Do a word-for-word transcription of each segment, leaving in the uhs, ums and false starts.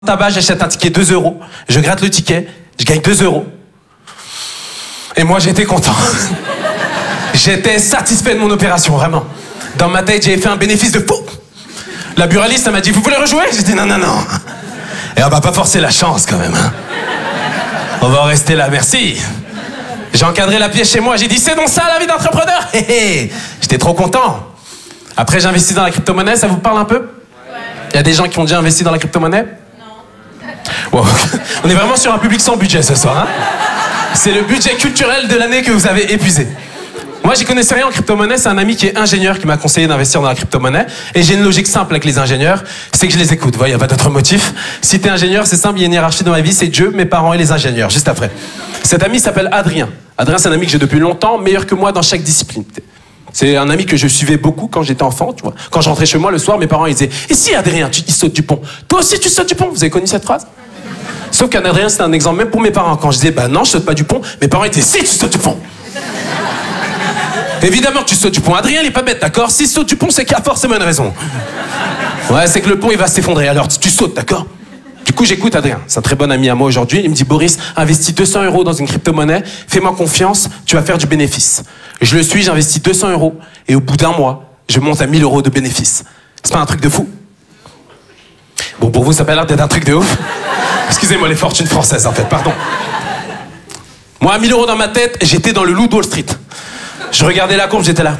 tabac, j'achète un ticket deux euros, je gratte le ticket, je gagne deux euros. Et moi, j'étais content. J'étais satisfait de mon opération, vraiment. Dans ma tête, j'ai fait un bénéfice de fou. La buraliste, elle m'a dit, vous voulez rejouer? J'ai dit, non, non, non. Et on va pas forcer la chance, quand même. Hein. On va en rester là, merci. J'ai encadré la pièce chez moi, j'ai dit, c'est donc ça, la vie d'entrepreneur. J'étais trop content. Après, j'ai investi dans la crypto-monnaie, ça vous parle un peu? Il y a des gens qui ont déjà investi dans la crypto-monnaie? Wow. On est vraiment sur un public sans budget ce soir. Hein. C'est le budget culturel de l'année que vous avez épuisé. Moi, j'y connaissais rien en crypto-monnaie. C'est un ami qui est ingénieur qui m'a conseillé d'investir dans la crypto-monnaie. Et j'ai une logique simple avec les ingénieurs, c'est que je les écoute. Il n'y a pas d'autre motif. Si t'es ingénieur, c'est simple, il y a une hiérarchie dans ma vie, c'est Dieu, mes parents et les ingénieurs, juste après. Cet ami s'appelle Adrien. Adrien, c'est un ami que j'ai depuis longtemps, meilleur que moi dans chaque discipline. C'est un ami que je suivais beaucoup quand j'étais enfant, tu vois. Quand je rentrais chez moi le soir, mes parents ils disaient « Et si Adrien, tu il saute du pont? Toi aussi, tu sautes du pont ?» Vous avez connu cette phrase? Sauf qu'un Adrien, c'était un exemple même pour mes parents. Quand je disais, bah non, je saute pas du pont, mes parents étaient, si, tu sautes du pont. Évidemment que tu sautes du pont. Adrien, il est pas bête, d'accord? S'il saute du pont, c'est qu'il y a forcément une raison. Ouais, c'est que le pont, il va s'effondrer. Alors, tu sautes, d'accord? Du coup, j'écoute Adrien. C'est un très bon ami à moi aujourd'hui. Il me dit, Boris, investis deux cents euros dans une crypto-monnaie. Fais-moi confiance, tu vas faire du bénéfice. Je le suis, j'investis deux cents euros. Et au bout d'un mois, je monte à mille euros de bénéfice. C'est pas un truc de fou? Bon, pour vous, ça peut l'air d'être un truc de ouf. Excusez-moi, les fortunes françaises, en fait, pardon. Moi, à mille euros dans ma tête, j'étais dans le loup de Wall Street. Je regardais la courbe, j'étais là.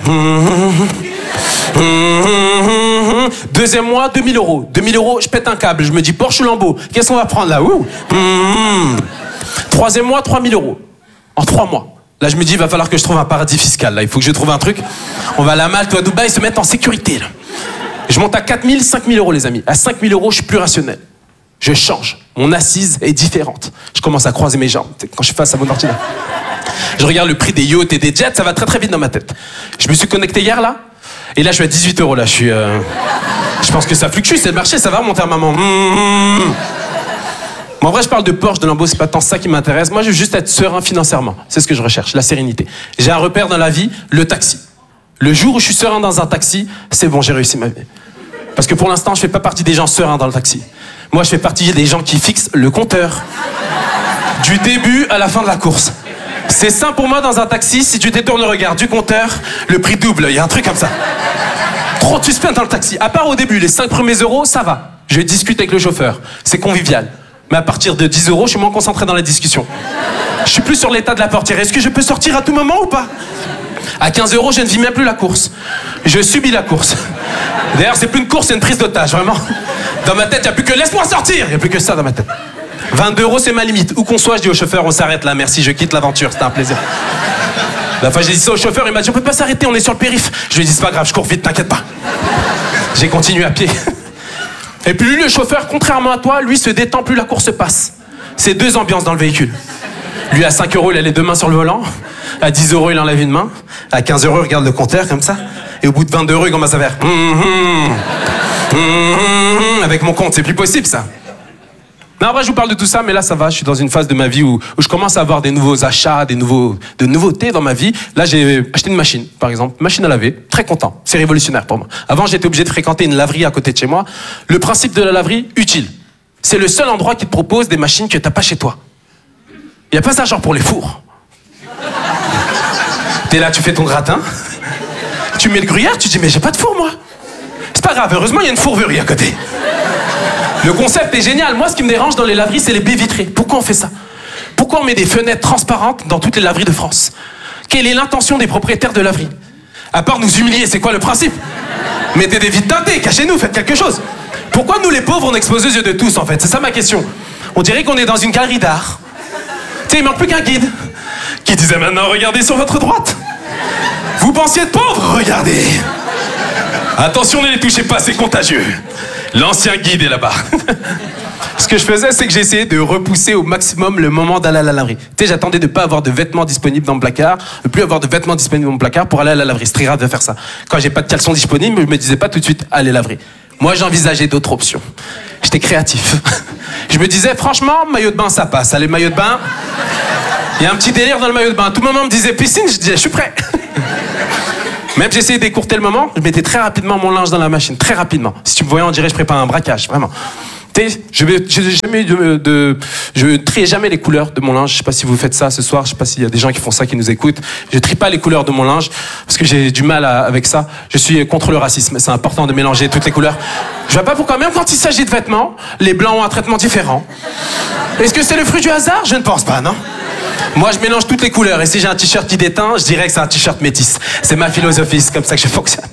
Deuxième mois, deux mille euros. deux mille euros, je pète un câble. Je me dis, Porsche ou Lambo, qu'est-ce qu'on va prendre là? Ouh. Troisième mois, trois mille euros. En trois mois. Là, je me dis, il va falloir que je trouve un paradis fiscal. Là, il faut que je trouve un truc. On va aller à Malte ou à Dubaï se mettre en sécurité. Là. Je monte à quatre mille, cinq mille euros, les amis. À cinq mille euros, je suis plus rationnel. Je change. Mon assise est différente. Je commence à croiser mes jambes quand je suis face à mon ordinateur. Je regarde le prix des yachts et des jets, ça va très très vite dans ma tête. Je me suis connecté hier là, et là je suis à dix-huit euros là. Je suis, euh... je pense que ça fluctue, c'est le marché, ça va remonter à maman. Mmh. Mais en vrai, je parle de Porsche, de Lambo, c'est pas tant ça qui m'intéresse. Moi, je veux juste être serein financièrement. C'est ce que je recherche, la sérénité. J'ai un repère dans la vie, le taxi. Le jour où je suis serein dans un taxi, c'est bon, j'ai réussi ma vie. Parce que pour l'instant, je fais pas partie des gens sereins dans le taxi. Moi, je fais partie des gens qui fixent le compteur du début à la fin de la course. C'est simple pour moi dans un taxi, si tu détournes le regard du compteur, le prix double, il y a un truc comme ça. Trop de suspense dans le taxi. À part au début, les cinq premiers euros, ça va. Je discute avec le chauffeur, c'est convivial. Mais à partir de dix euros, je suis moins concentré dans la discussion. Je suis plus sur l'état de la portière. Est-ce que je peux sortir à tout moment ou pas? À quinze euros, je ne vis même plus la course. Je subis la course. D'ailleurs, c'est plus une course, c'est une prise d'otage, vraiment. Dans ma tête, il n'y a plus que laisse-moi sortir. Il n'y a plus que ça dans ma tête. vingt-deux euros, c'est ma limite. Où qu'on soit, je dis au chauffeur, on s'arrête là, merci, je quitte l'aventure, c'était un plaisir. La fois, j'ai dit ça au chauffeur, il m'a dit, on peut pas s'arrêter, on est sur le périph'. Je lui ai dit, c'est pas grave, je cours vite, t'inquiète pas. J'ai continué à pied. Et puis lui, le chauffeur, contrairement à toi, lui se détend, plus la course passe. C'est deux ambiances dans le véhicule. Lui, à cinq euros, il a les deux mains sur le volant. À dix euros, il enlève une main. À quinze euros, il regarde le compteur comme ça. Et au bout de vingt-deux euros, il commence à faire mmh, mmh, mmh, avec mon compte. C'est plus possible, ça. Non, en vrai, je vous parle de tout ça, mais là, ça va. Je suis dans une phase de ma vie où, où je commence à avoir des nouveaux achats, des nouveaux, de nouveautés dans ma vie. Là, j'ai acheté une machine, par exemple. Machine à laver. Très content. C'est révolutionnaire pour moi. Avant, j'étais obligé de fréquenter une laverie à côté de chez moi. Le principe de la laverie, utile. C'est le seul endroit qui te propose des machines que t'as pas chez toi. Il n'y a pas ça genre pour les fours. T'es là, tu fais ton gratin. Tu mets le gruyère, tu dis, mais j'ai pas de four, moi. C'est pas grave, heureusement, il y a une fourberie à côté. Le concept est génial. Moi, ce qui me dérange dans les laveries, c'est les baies vitrées. Pourquoi on fait ça? Pourquoi on met des fenêtres transparentes dans toutes les laveries de France? Quelle est l'intention des propriétaires de laveries? À part nous humilier, c'est quoi le principe? Mettez des vitres teintées, cachez-nous, faites quelque chose. Pourquoi nous, les pauvres, on expose aux yeux de tous, en fait? C'est ça ma question. On dirait qu'on est dans une galerie d'art. Tu sais, il manque plus qu'un guide qui disait maintenant, regardez sur votre droite. Vous pensiez être pauvre? Regardez. Attention, ne les touchez pas, c'est contagieux. L'ancien guide est là-bas. Ce que je faisais, c'est que j'essayais de repousser au maximum le moment d'aller à la laverie. Tu sais, j'attendais de ne pas avoir de vêtements disponibles dans mon placard, de plus avoir de vêtements disponibles dans mon placard pour aller à la laverie. C'est très grave de faire ça. Quand j'ai pas de caleçon disponible, je me disais pas tout de suite, allez laverie. Moi, j'envisageais d'autres options. J'étais créatif. Je me disais, franchement, maillot de bain, ça passe. Allez, maillot de bain. Il y a un petit délire dans le maillot de bain. À tout moment, on me disait piscine, je disais, je suis prêt. Même j'essayais d'écourter le moment, je mettais très rapidement mon linge dans la machine, très rapidement. Si tu me voyais, on dirait que je prépare un braquage, vraiment. Tu sais, je vais, je, jamais de, de, je trie jamais les couleurs de mon linge. Je sais pas si vous faites ça ce soir. Je sais pas s'il y a des gens qui font ça, qui nous écoutent. Je trie pas les couleurs de mon linge parce que j'ai du mal à, avec ça. Je suis contre le racisme. C'est important de mélanger toutes les couleurs. Je vois pas pourquoi, même quand il s'agit de vêtements, les blancs ont un traitement différent. Est-ce que c'est le fruit du hasard? Je ne pense pas, non. Moi, je mélange toutes les couleurs. Et si j'ai un t-shirt qui déteint, je dirais que c'est un t-shirt métis. C'est ma philosophie. C'est comme ça que je fonctionne.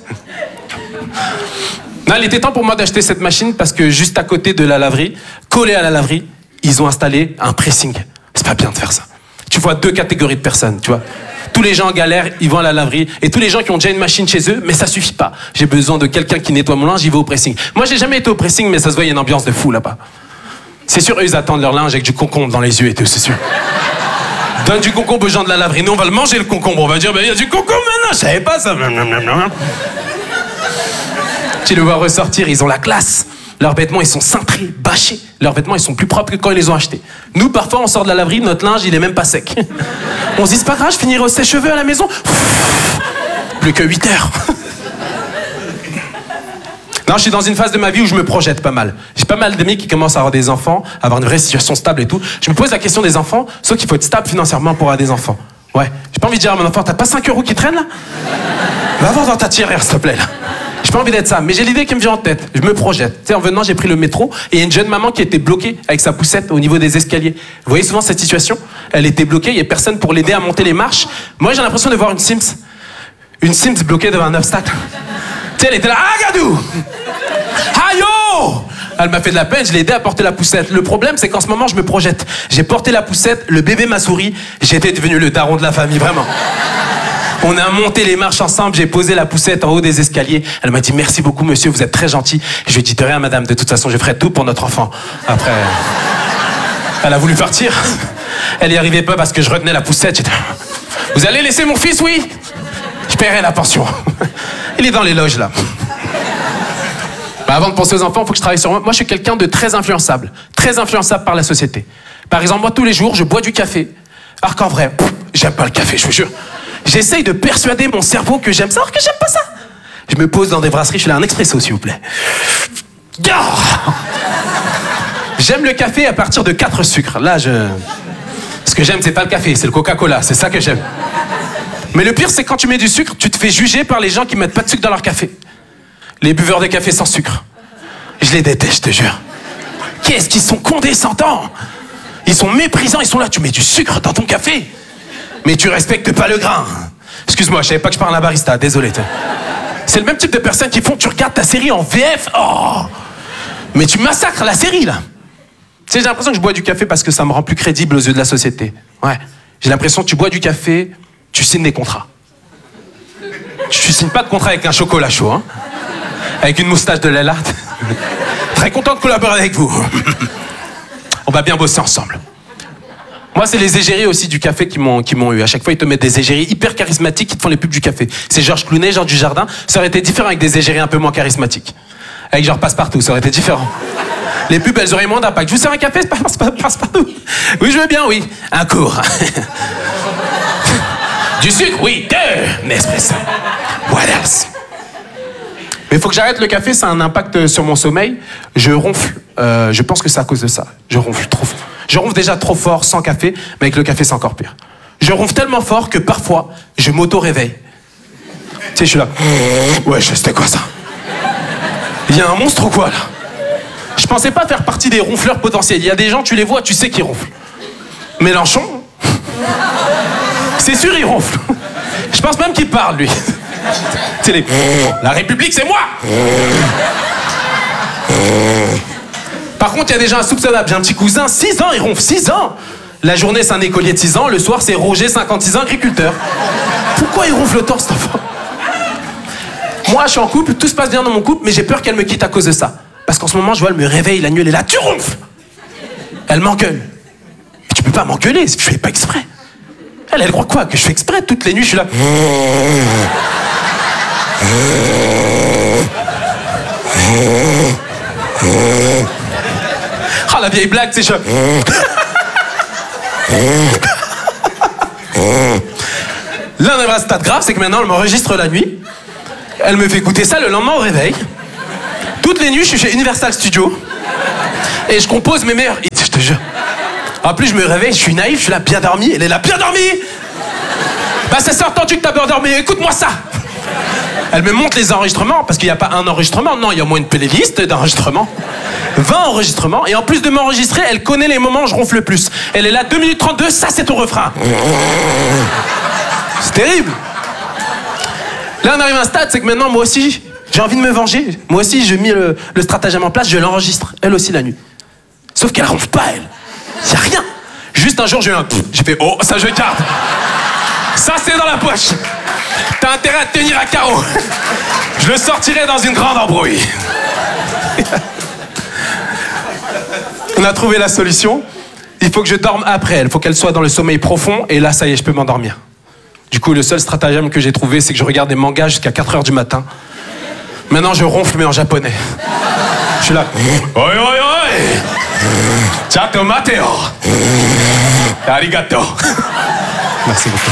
Non, il était temps pour moi d'acheter cette machine parce que juste à côté de la laverie, collé à la laverie, ils ont installé un pressing. C'est pas bien de faire ça. Tu vois deux catégories de personnes, tu vois. Tous les gens en galère, ils vont à la laverie. Et tous les gens qui ont déjà une machine chez eux, mais ça suffit pas. J'ai besoin de quelqu'un qui nettoie mon linge, j'y vais au pressing. Moi, j'ai jamais été au pressing, mais ça se voit, il y a une ambiance de fou là-bas. C'est sûr, eux, ils attendent leur linge avec du concombre dans les yeux et tout, c'est sûr. Donne du concombre aux gens de la laverie. Nous, on va le manger, le concombre. On va dire, ben, il y a du concombre maintenant, je savais pas ça. Tu les vois ressortir, ils ont la classe. Leurs vêtements, ils sont cintrés, bâchés. Leurs vêtements, ils sont plus propres que quand ils les ont achetés. Nous, parfois, on sort de la laverie, notre linge, il est même pas sec. On se dit, c'est pas grave, je finirai au sèche-cheveux à la maison. Plus que huit heures. Non, je suis dans une phase de ma vie où je me projette pas mal. J'ai pas mal d'amis qui commencent à avoir des enfants, à avoir une vraie situation stable et tout. Je me pose la question des enfants, sauf qu'il faut être stable financièrement pour avoir des enfants. Ouais. J'ai pas envie de dire à mon enfant, t'as pas cinq euros qui traînent là? Va voir dans ta tireur, s'il te plaît, là. J'ai pas envie d'être ça, mais j'ai l'idée qui me vient en tête. Je me projette. Tu sais, en venant, j'ai pris le métro et il y a une jeune maman qui était bloquée avec sa poussette au niveau des escaliers. Vous voyez souvent cette situation? Elle était bloquée, il y a personne pour l'aider à monter les marches. Moi, j'ai l'impression de voir une Sims. Une Sims bloquée devant un obstacle. Tu sais, elle était là, ah, gadou! Ayo! Elle m'a fait de la peine, je l'ai aidé à porter la poussette. Le problème, c'est qu'en ce moment, je me projette. J'ai porté la poussette, le bébé m'a souri, j'étais devenu le daron de la famille, vraiment. On a monté les marches ensemble, j'ai posé la poussette en haut des escaliers. Elle m'a dit, merci beaucoup, monsieur, vous êtes très gentil. Je lui ai dit, de rien, madame, de toute façon, je ferai tout pour notre enfant. Après, elle a voulu partir. Elle n'y arrivait pas parce que je retenais la poussette. J'étais... Vous allez laisser mon fils, oui? Je paierai la pension. Il est dans les loges, là. Bah, avant de penser aux enfants, il faut que je travaille sur moi. Moi, je suis quelqu'un de très influençable. Très influençable par la société. Par exemple, moi, tous les jours, je bois du café. Alors qu'en vrai, pff, j'aime pas le café, je vous jure. J'essaye de persuader mon cerveau que j'aime ça, alors que j'aime pas ça. Je me pose dans des brasseries, je fais un expresso, s'il vous plaît. J'aime le café à partir de quatre sucres. Là, je... Ce que j'aime, c'est pas le café, c'est le Coca-Cola. C'est ça que j'aime. Mais le pire, c'est quand tu mets du sucre, tu te fais juger par les gens qui mettent pas de sucre dans leur café. Les buveurs de café sans sucre. Je les déteste, je te jure. Qu'est-ce qu'ils sont condescendants. Ils sont méprisants, ils sont là. Tu mets du sucre dans ton café. Mais tu respectes pas le grain. Excuse-moi, je savais pas que je parle à un barista, désolé. C'est le même type de personnes qui font, tu regardes ta série en V F, oh, mais tu massacres la série, là. Tu sais, j'ai l'impression que je bois du café parce que ça me rend plus crédible aux yeux de la société. Ouais. J'ai l'impression que tu bois du café, tu signes des contrats. Tu signes pas de contrat avec un chocolat chaud, hein. Avec une moustache de Lellart. Très content de collaborer avec vous. On va bien bosser ensemble. Moi, c'est les égéries aussi du café qui m'ont, qui m'ont eu. À chaque fois, ils te mettent des égéries hyper charismatiques qui te font les pubs du café. C'est Georges Clooney, Jean Dujardin. Ça aurait été différent avec des égéries un peu moins charismatiques. Avec genre Passepartout, ça aurait été différent. Les pubs, elles auraient moins d'impact. Je vous sers un café, Passepartout? Oui, je veux bien, oui. Un court. Du sucre? Oui. Deux. Nespresso. What else? Mais il faut que j'arrête le café, ça a un impact sur mon sommeil. Je ronfle. Euh, je pense que c'est à cause de ça. Je ronfle trop fort. Je ronfle déjà trop fort sans café, mais avec le café, c'est encore pire. Je ronfle tellement fort que parfois, je m'auto-réveille. Tu sais, je suis là. Ouais, c'était quoi ça? Il y a un monstre ou quoi, là? Je pensais pas faire partie des ronfleurs potentiels. Il y a des gens, tu les vois, tu sais qu'ils ronflent. Mélenchon, c'est sûr, il ronfle. Je pense même qu'il parle, lui. C'est les... La République, c'est moi! Par contre, il y a des gens insoupçonnables. J'ai un petit cousin, six ans, il ronfle, six ans. La journée, c'est un écolier de six ans. Le soir, c'est Roger, cinquante-six ans, agriculteur. Pourquoi il ronfle autant, cet enfant? Moi, je suis en couple, tout se passe bien dans mon couple, mais j'ai peur qu'elle me quitte à cause de ça. Parce qu'en ce moment, je vois, elle me réveille la nuit, elle est là, tu ronfles! Elle m'engueule. Mais tu peux pas m'engueuler, je fais pas exprès. Elle, elle croit quoi? Que je fais exprès? Toutes les nuits, je suis là... Ah, oh, la vieille blague, c'est chaud. Là, on est à un stade grave, c'est que maintenant, elle m'enregistre la nuit. Elle me fait écouter ça le lendemain au réveil. Toutes les nuits, je suis chez Universal Studios. Et je compose mes meilleurs hits, je te jure. En plus, je me réveille, je suis naïf, je suis là, bien dormi. Elle est là, bien dormi. Bah, ça s'est entendu que t'as bien dormi, écoute-moi ça. Elle me montre les enregistrements, parce qu'il n'y a pas un enregistrement, non, il y a au moins une playlist d'enregistrements. vingt enregistrements, et en plus de m'enregistrer, elle connaît les moments où je ronfle le plus. Elle est là, deux minutes trente-deux, ça c'est ton refrain. C'est terrible. Là, on arrive à un stade, c'est que maintenant, moi aussi, j'ai envie de me venger. Moi aussi, j'ai mis le, le stratagème en place, je l'enregistre, elle aussi la nuit. Sauf qu'elle ronfle pas, elle. Y a rien. Juste un jour, j'ai eu un... J'ai fait, oh, ça je garde. Ça, c'est dans la poche. T'as intérêt à te tenir à carreau. Je le sortirai dans une grande embrouille. On a trouvé la solution. Il faut que je dorme après elle. Il faut qu'elle soit dans le sommeil profond. Et là, ça y est, je peux m'endormir. Du coup, le seul stratagème que j'ai trouvé, c'est que je regarde des mangas jusqu'à quatre heures du matin. Maintenant, je ronfle, mais en japonais. Je suis là. Oi, oi, oi. Chato mateo. Arigato. Merci beaucoup.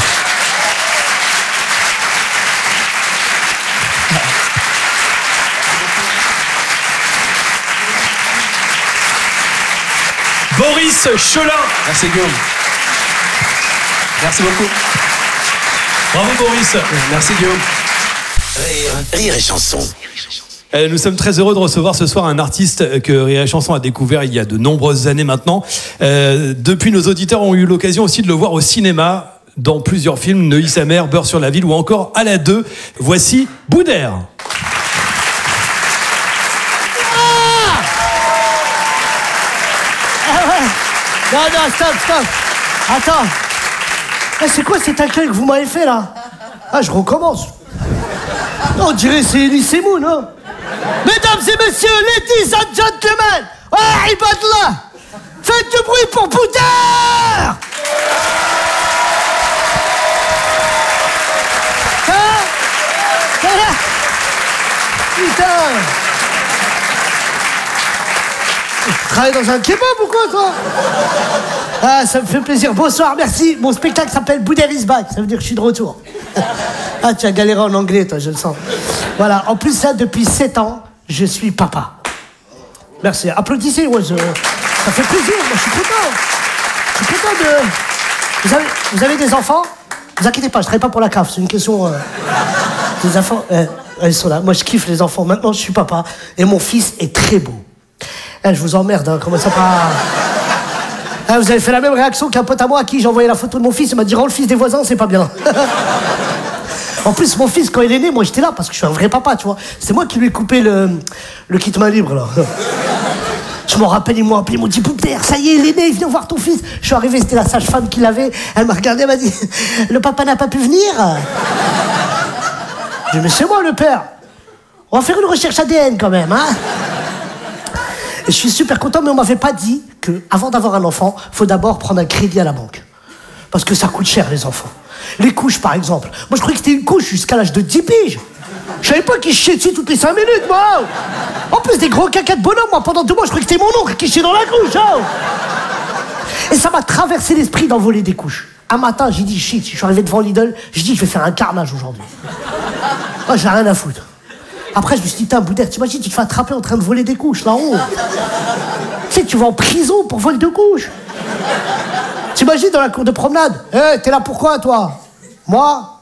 Boris Chelin. Merci Guillaume. Merci beaucoup. Bravo Boris. Merci Guillaume. Rire, rire et chanson. Nous sommes très heureux de recevoir ce soir un artiste que Rire et Chanson a découvert il y a de nombreuses années maintenant. Euh, depuis, nos auditeurs ont eu l'occasion aussi de le voir au cinéma dans plusieurs films, Neuilly sa mère, Beurre sur la ville ou encore À la deux. Voici Boudère. Non, non, stop, stop. Attends. Eh, c'est quoi cet accueil que vous m'avez fait, là? Ah, je recommence. On dirait c'est Elie Semoun, hein. Mesdames et messieurs, ladies and gentlemen, oh, Ibadla, faites du bruit pour Boudère. Hein? Putain. Tu travailles dans un kebab ou quoi, toi? Ah, ça me fait plaisir. Bonsoir, merci. Mon spectacle s'appelle Boudère is back. Ça veut dire que je suis de retour. Ah, tu as galéré en anglais, toi, je le sens. Voilà, en plus, ça, depuis sept ans, je suis papa. Merci. Applaudissez, ouais, je... ça fait plaisir. Moi, je suis content. Je suis content de... Vous avez, vous avez des enfants? Ne vous inquiétez pas, je travaille pas pour la C A F. C'est une question... Euh... Des enfants... Euh, ils sont là. Moi, je kiffe les enfants. Maintenant, je suis papa. Et mon fils est très beau. Eh, je vous emmerde, hein. Comment ça pas... Ah, vous avez fait la même réaction qu'un pote à moi à qui j'ai envoyé la photo de mon fils. Il m'a dit, rends le fils des voisins, c'est pas bien. En plus, mon fils, quand il est né, moi j'étais là parce que je suis un vrai papa, tu vois. C'est moi qui lui ai coupé le, le kit main libre, là. Je m'en rappelle, ils m'ont appelé, ils m'ont dit, Boudère, ça y est, il est né, viens voir ton fils. Je suis arrivé, c'était la sage-femme qui l'avait. Elle m'a regardé, elle m'a dit, le papa n'a pas pu venir. J'ai dit, mais c'est moi le père. On va faire une recherche A D N quand même, hein. Et je suis super content, mais on m'avait pas dit que avant d'avoir un enfant, faut d'abord prendre un crédit à la banque. Parce que ça coûte cher, les enfants. Les couches, par exemple. Moi, je croyais que c'était une couche jusqu'à l'âge de dix piges. Je savais pas qu'il chiait dessus toutes les cinq minutes, moi. En plus, des gros caca de bonhomme, moi, pendant deux mois, je croyais que c'était mon oncle qui chiait dans la couche. Oh. Et ça m'a traversé l'esprit d'envoler des couches. Un matin, j'ai dit, shit, je suis arrivé devant Lidl, j'ai dit, je vais faire un carnage aujourd'hui. Moi, j'ai rien à foutre. Après, je me suis dit, putain, Boudère, t'imagines, tu te fais attraper en train de voler des couches, là-haut. Tu sais, tu vas en prison pour vol de couches. T'imagines dans la cour de promenade. Hé, hey, t'es là pourquoi, toi? Moi?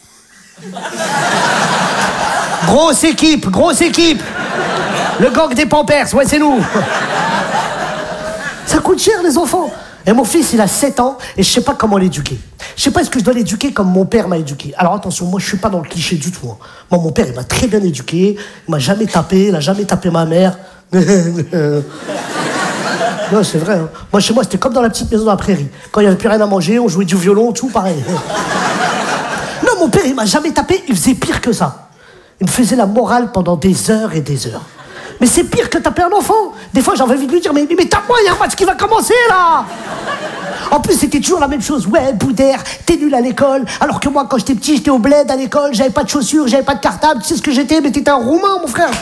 Grosse équipe, grosse équipe. Le gang des Pampers, ouais, c'est nous. Ça coûte cher, les enfants. Et mon fils, il a sept ans, et je sais pas comment l'éduquer. Je sais pas est-ce que je dois l'éduquer comme mon père m'a éduqué. Alors attention, moi je suis pas dans le cliché du tout. Hein. Moi, mon père, il m'a très bien éduqué, il m'a jamais tapé, il a jamais tapé ma mère. Non, c'est vrai. Hein. Moi, chez moi, c'était comme dans la petite maison de la prairie. Quand il n'y avait plus rien à manger, on jouait du violon, tout pareil. Non, mon père, il m'a jamais tapé, il faisait pire que ça. Il me faisait la morale pendant des heures et des heures. Mais c'est pire que taper un enfant. Des fois, j'avais envie de lui dire, mais, mais tape-moi, il y a un match qui va commencer, là. En plus, c'était toujours la même chose. Ouais, Boudère, t'es nul à l'école. Alors que moi, quand j'étais petit, j'étais au bled à l'école, j'avais pas de chaussures, j'avais pas de cartable. Tu sais ce que j'étais? Mais t'étais un roumain, mon frère.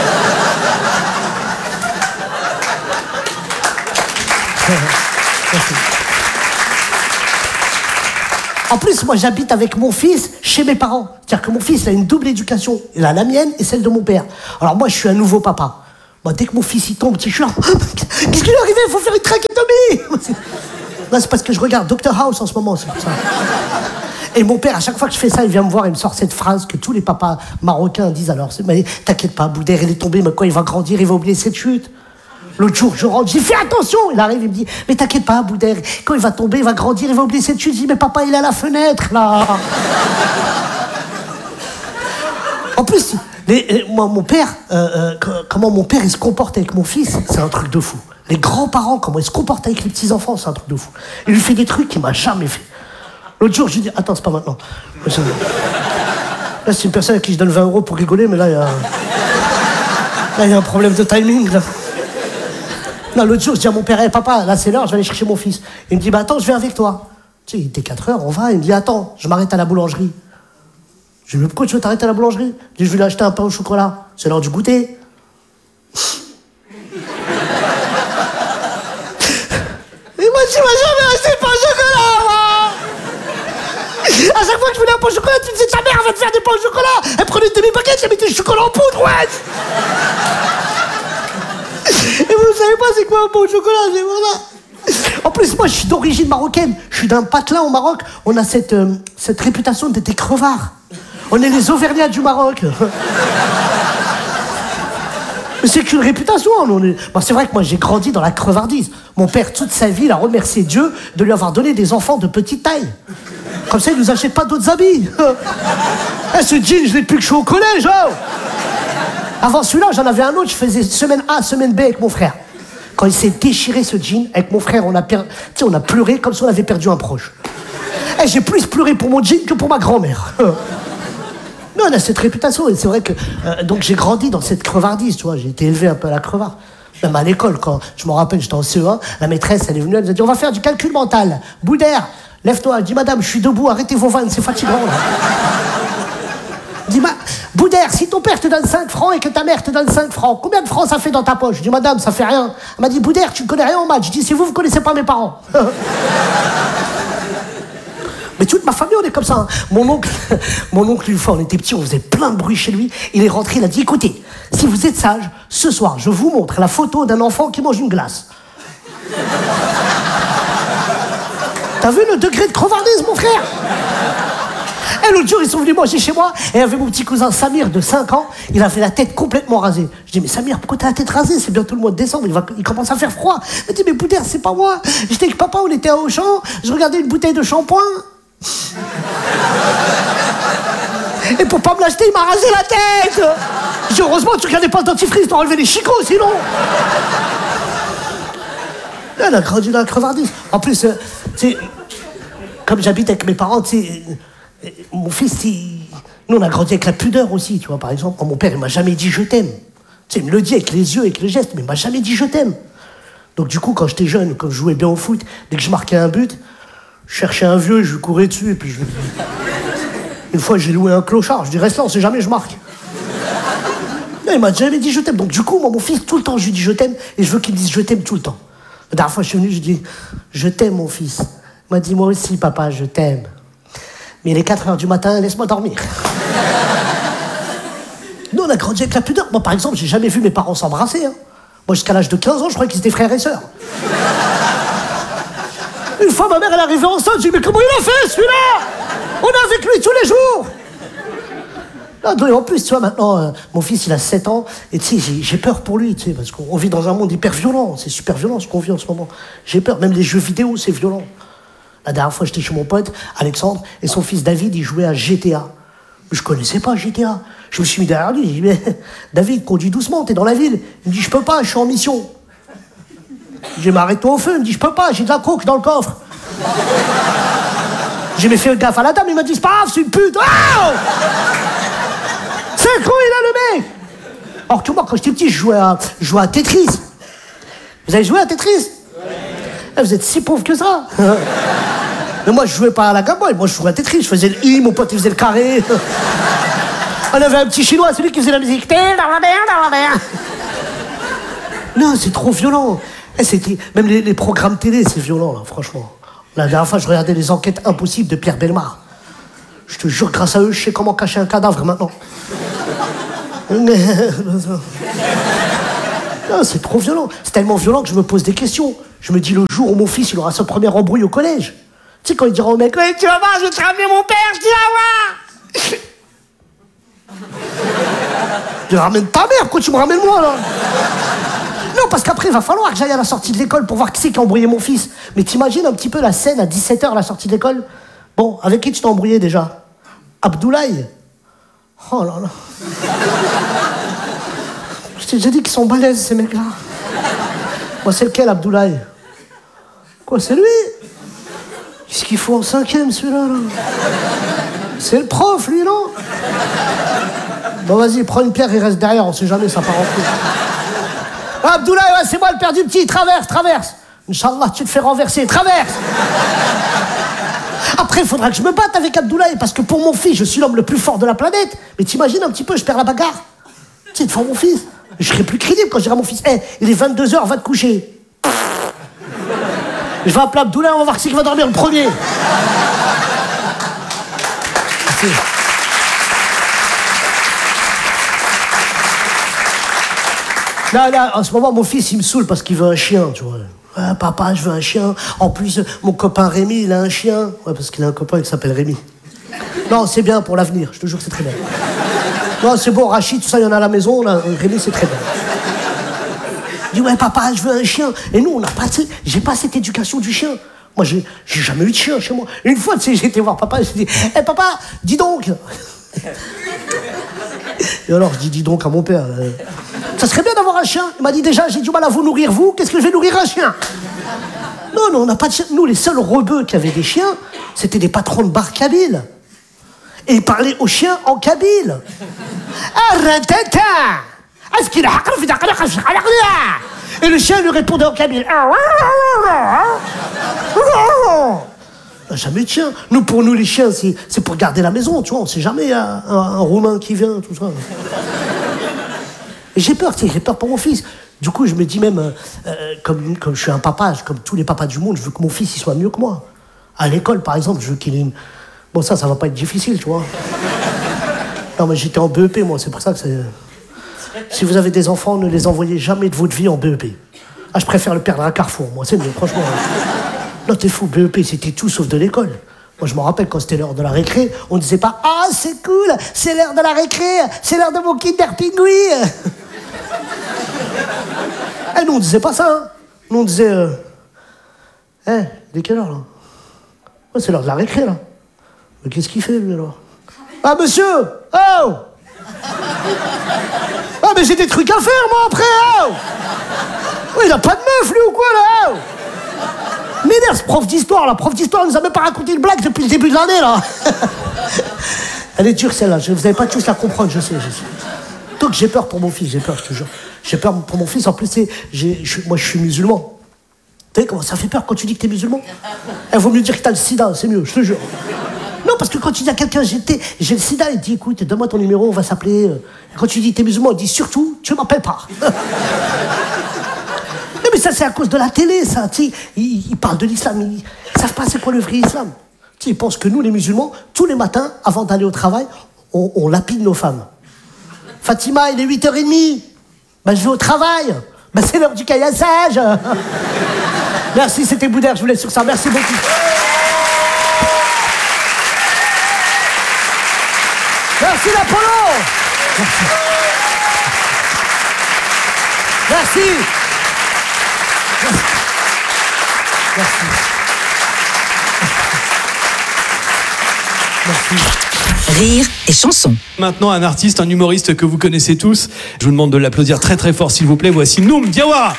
En plus, moi, j'habite avec mon fils chez mes parents. C'est-à-dire que mon fils a une double éducation. Il a la mienne et celle de mon père. Alors moi, je suis un nouveau papa. Bah, dès que mon fils il tombe, je suis là. Qu'est-ce qui lui est arrivé? Il faut faire une trachétomie. Là, c'est parce que je regarde docteur House en ce moment, c'est pour ça. Et mon père, à chaque fois que je fais ça, il vient me voir et me sort cette phrase que tous les papas marocains disent alors. Mais t'inquiète pas, Boudère, il est tombé, mais quand il va grandir, il va oublier cette chute. L'autre jour, je rentre, j'ai fait attention. Il arrive, il me dit, mais t'inquiète pas, Boudère, quand il va tomber, il va grandir, il va oublier cette chute. Je dis, mais papa, il est à la fenêtre, là. En plus, les, moi, mon père, euh, euh, comment mon père, il se comporte avec mon fils, c'est un truc de fou. Les grands-parents, comment ils se comportent avec les petits-enfants, c'est un truc de fou. Il lui fait des trucs qu'il m'a jamais fait. L'autre jour, je lui dis, attends, c'est pas maintenant. Là, c'est une personne à qui je donne vingt euros pour rigoler, mais là, il y a... Là, il y a un problème de timing, là. Là, l'autre jour, je dis à mon père, hey, papa, là, c'est l'heure, je vais aller chercher mon fils. Il me dit, bah, attends, je viens avec toi. Tu sais, il était quatre heures, on va. Il me dit, attends, je m'arrête à la boulangerie. Je lui dis, mais pourquoi tu veux t'arrêter à la boulangerie? Je dis, je vais lui acheter un pain au chocolat. C'est l'heure du goûter. Et moi, tu m'as jamais acheté de pain au chocolat, moi. À chaque fois que je voulais un pain au chocolat, tu me disais, ta mère va te faire des pains au chocolat. Elle prenait une demi-baguette, elle mettait du chocolat en poudre, ouais. Et vous savez pas c'est quoi un pain au chocolat, c'est voilà. En plus, moi, je suis d'origine marocaine. Je suis d'un patelin au Maroc. On a cette, euh, cette réputation d'être des crevards. On est les Auvergnats du Maroc. Mais c'est qu'une réputation. On est... bon, c'est vrai que moi, j'ai grandi dans la crevardise. Mon père, toute sa vie, il a remercié Dieu de lui avoir donné des enfants de petite taille. Comme ça, il nous achète pas d'autres habits. Eh, ce jean, je l'ai depuis que je suis au collège. Oh. Avant celui-là, j'en avais un autre. Je faisais semaine A, semaine B avec mon frère. Quand il s'est déchiré ce jean, avec mon frère, on a, per... on a pleuré comme si on avait perdu un proche. Eh, j'ai plus pleuré pour mon jean que pour ma grand-mère. Mais on a cette réputation, et c'est vrai que... Euh, donc j'ai grandi dans cette crevardise, tu vois, j'ai été élevé un peu à la crevarde. Même à l'école, quand je me rappelle, j'étais en C E un, la maîtresse, elle est venue, elle nous a dit, on va faire du calcul mental. Boudère, lève-toi. Elle dit, madame, je suis debout, arrêtez vos vannes, c'est fatigant. Là. Dis, ma... Boudère, si ton père te donne cinq francs et que ta mère te donne cinq francs, combien de francs ça fait dans ta poche? Je dis, madame, ça fait rien. Elle m'a dit, Boudère, tu ne connais rien en maths. Je dis, c'est vous, vous connaissez pas mes parents. Mais toute ma famille, on est comme ça. Hein. Mon oncle, mon oncle, une fois, on était petits, on faisait plein de bruit chez lui. Il est rentré, il a dit, écoutez, si vous êtes sage, ce soir, je vous montre la photo d'un enfant qui mange une glace. T'as vu le degré de crevardise, mon frère? Et l'autre jour, ils sont venus manger chez moi, et il y avait mon petit cousin Samir, de cinq ans, il avait la tête complètement rasée. Je dis, mais Samir, pourquoi t'as la tête rasée? C'est bientôt le mois de décembre, il, va... il commence à faire froid. Il me dit, mais Boudère, c'est pas moi. J'étais avec papa, on était à Auchan, je regardais une bouteille de shampoing. Et pour pas me l'acheter, il m'a rasé la tête. Je dis, heureusement, tu regardais pas le dentifrice pour enlever les chicots, sinon. Elle a grandi dans la crevardise. En plus, euh, tu sais, comme j'habite avec mes parents, tu sais, euh, mon fils, il... nous, on a grandi avec la pudeur aussi, tu vois, par exemple. Quand mon père, il m'a jamais dit je t'aime. Tu sais, il me le dit avec les yeux, avec les gestes, mais il m'a jamais dit je t'aime. Donc, du coup, quand j'étais jeune, quand je jouais bien au foot, dès que je marquais un but, je cherchais un vieux, je lui courais dessus, et puis je... Une fois, j'ai loué un clochard. Je dis, reste là, on sait jamais, je marque. Non, il m'a jamais dit je t'aime. Donc, du coup, moi, mon fils, tout le temps, je lui dis je t'aime, et je veux qu'il me dise je t'aime tout le temps. La dernière fois, je suis venu, je dis, je t'aime, mon fils. Il m'a dit, moi aussi, papa, je t'aime. Mais il est quatre heures du matin, laisse-moi dormir. Nous, on a grandi avec la pudeur. Moi, par exemple, j'ai jamais vu mes parents s'embrasser. Hein. Moi, jusqu'à l'âge de quinze ans, je croyais qu'ils étaient frères et sœurs. Une fois, ma mère, elle est arrivée enceinte, j'ai dit, mais comment il a fait, celui-là? On est avec lui tous les jours. Là, en plus, tu vois, maintenant, euh, mon fils, il a sept ans, et tu sais, j'ai, j'ai peur pour lui, tu sais, parce qu'on vit dans un monde hyper violent. C'est super violent, ce qu'on vit en ce moment. J'ai peur. Même les jeux vidéo, c'est violent. La dernière fois, j'étais chez mon pote, Alexandre, et son fils David, il jouait à G T A. Je connaissais pas G T A. Je me suis mis derrière lui, j'ai dit, mais David, conduis doucement, t'es dans la ville. Il me dit, je peux pas, je suis en mission. J'ai dit, arrête-toi au feu. Il me dit, je peux pas, j'ai de la coke dans le coffre. J'ai mis fait gaffe à la dame, il m'a dit, c'est pas grave, c'est une pute. Oh, c'est con, il a le mec. Alors que moi, quand j'étais petit, je jouais à, je jouais à Tetris. Vous avez joué à Tetris? Ouais. Vous êtes si pauvres que ça. Mais moi, je jouais pas à la Game Boy, moi, je jouais à Tetris. Je faisais le I, mon pote, il faisait le carré. On avait un petit chinois, celui qui faisait la musique. Non, c'est trop violent. Et c'était... Même les, les programmes télé, c'est violent, là, franchement. La dernière fois, je regardais les enquêtes impossibles de Pierre Bellemare. Je te jure, grâce à eux, je sais comment cacher un cadavre maintenant. Non, c'est trop violent. C'est tellement violent que je me pose des questions. Je me dis le jour où mon fils il aura sa première embrouille au collège. Tu sais, quand il dira au mec, ouais, tu vas voir, je vais te ramener mon père, tu vas voir. Je ramène ta mère, pourquoi tu me ramènes moi là? Non, parce qu'après, il va falloir que j'aille à la sortie de l'école pour voir qui c'est qui a embrouillé mon fils. Mais t'imagines un petit peu la scène à dix-sept heures à la sortie de l'école? Bon, avec qui tu t'es embrouillé déjà? Abdoulaye? Oh là là. Je t'ai déjà dit qu'ils sont balèzes, ces mecs-là. Moi, c'est lequel, Abdoulaye? Quoi, c'est lui? Qu'est-ce qu'il faut en cinquième, celui-là, là? C'est le prof, lui, non? Bon, vas-y, prends une pierre, il reste derrière, on sait jamais, ça part en couille. Ah, Abdoulaye, ouais, c'est moi le père du petit, traverse, traverse. Inch'Allah, tu te fais renverser, traverse. Après, il faudra que je me batte avec Abdoulaye, parce que pour mon fils, je suis l'homme le plus fort de la planète. Mais t'imagines un petit peu, je perds la bagarre. Tu sais, devant mon fils. Je serai plus crédible quand je dirai à mon fils, hé, hey, il est vingt-deux heures, va te coucher. Je vais appeler Abdoulaye, on va voir qui c'est qui va dormir le premier. Merci. Là, là, en ce moment, mon fils, il me saoule parce qu'il veut un chien, tu vois. Ah, papa, je veux un chien. En plus, mon copain Rémi, il a un chien. Ouais, parce qu'il a un copain qui s'appelle Rémi. Non, c'est bien pour l'avenir, je te jure que c'est très bien. Non, c'est bon, Rachid, tout ça, il y en a à la maison. Là, Rémi, c'est très bien. Il dit, ouais, papa, je veux un chien. Et nous, on n'a pas... J'ai pas cette éducation du chien. Moi, j'ai, j'ai jamais eu de chien chez moi. Une fois, tu sais, j'ai été voir papa, j'ai dit, hé, hey, papa, dis donc. Et alors, je dis, dis donc à mon père... Euh... Ça serait bien d'avoir un chien. Il m'a dit déjà, j'ai du mal à vous nourrir, vous. Qu'est-ce que je vais nourrir un chien? Non, non, on n'a pas de chien. Nous, les seuls rebeux qui avaient des chiens, c'était des patrons de bar kabyles. Et ils parlaient aux chiens en kabyle. Et le chien lui répondait en kabyle. On n'a jamais eu de chien. Nous, pour nous, les chiens, c'est, c'est pour garder la maison, tu vois. On ne sait jamais un, un, un Roumain qui vient, tout ça. Et j'ai peur, tu sais, j'ai peur pour mon fils. Du coup, je me dis même, euh, comme, comme je suis un papa, comme tous les papas du monde, je veux que mon fils il soit mieux que moi. À l'école, par exemple, je veux qu'il ait une... Bon, ça, ça va pas être difficile, tu vois. Non, mais j'étais en B E P, moi, c'est pour ça que c'est... Si vous avez des enfants, ne les envoyez jamais de votre vie en B E P. Ah, je préfère le perdre à Carrefour, moi, c'est mieux, franchement. Non, t'es fou, B E P, c'était tout sauf de l'école. Moi, je me rappelle quand c'était l'heure de la récré, on disait pas « Ah, c'est cool, c'est l'heure de la récré, c'est l'heure de mon Kinder Pingui !» Eh, nous, on disait pas ça, hein. Nous, on disait... Euh... Eh, hey, il est quelle heure, là? Ouais, c'est l'heure de la récré, là. Mais qu'est-ce qu'il fait, lui, alors? Ah, monsieur! Oh! Ah, mais j'ai des trucs à faire, moi, après, oh! Ouais, il a pas de meuf, lui, ou quoi, là, oh! M'énerve, ce prof d'histoire, là. Prof d'histoire, il nous a même pas raconté une blague depuis le début de l'année, là. Elle est dure, celle-là. Vous n'allez pas tous la comprendre, je sais, je sais. Donc, j'ai peur pour mon fils, j'ai peur, je te jure. J'ai peur pour mon fils. En plus, c'est, j'ai, je, moi, je suis musulman. Tu sais comment ça fait peur quand tu dis que t'es musulman? Il vaut mieux dire que t'as le sida, c'est mieux, je te jure. Non, parce que quand tu dis à quelqu'un, j'ai, j'ai le sida, il dit, écoute, donne-moi ton numéro, on va s'appeler. Et quand tu dis t'es musulman, il dit, surtout, tu m'appelles pas. Non, mais ça, c'est à cause de la télé, ça. Tu sais, ils, ils parlent de l'islam, ils, ils savent pas c'est quoi le vrai islam. Tu sais, ils pensent que nous, les musulmans, tous les matins, avant d'aller au travail, on, on lapide nos femmes. Fatima, il est huit heures trente. Ben, je vais au travail. Ben, c'est l'heure du caillassage. Merci, c'était Boudère, je vous laisse sur ça. Merci beaucoup. Merci, l'Apollo. Merci. Merci. Merci. Merci. Merci. Rire et chanson. Maintenant, un artiste, un humoriste que vous connaissez tous. Je vous demande de l'applaudir très très fort, s'il vous plaît. Voici Noum Diawara.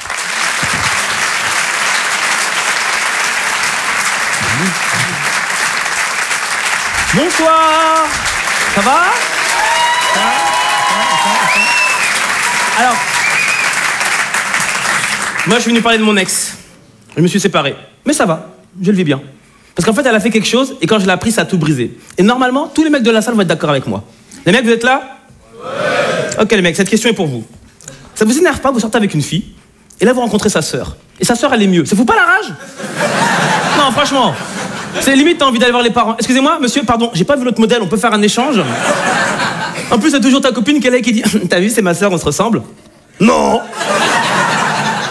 Bonsoir. Ça va? Alors, moi je suis venu parler de mon ex. Je me suis séparé. Mais ça va, je le vis bien. Parce qu'en fait, elle a fait quelque chose et quand je l'ai appris, ça a tout brisé. Et normalement, tous les mecs de la salle vont être d'accord avec moi. Les mecs, vous êtes là? Ouais. Ok les mecs, cette question est pour vous. Ça vous énerve pas, vous sortez avec une fille et là vous rencontrez sa sœur. Et sa sœur, elle est mieux. Ça fout pas la rage? Non, franchement. C'est limite, t'as envie d'aller voir les parents. Excusez-moi, monsieur, pardon, j'ai pas vu l'autre modèle, on peut faire un échange? En plus, c'est toujours ta copine qui est là et qui dit « T'as vu, c'est ma sœur, on se ressemble ?» Non.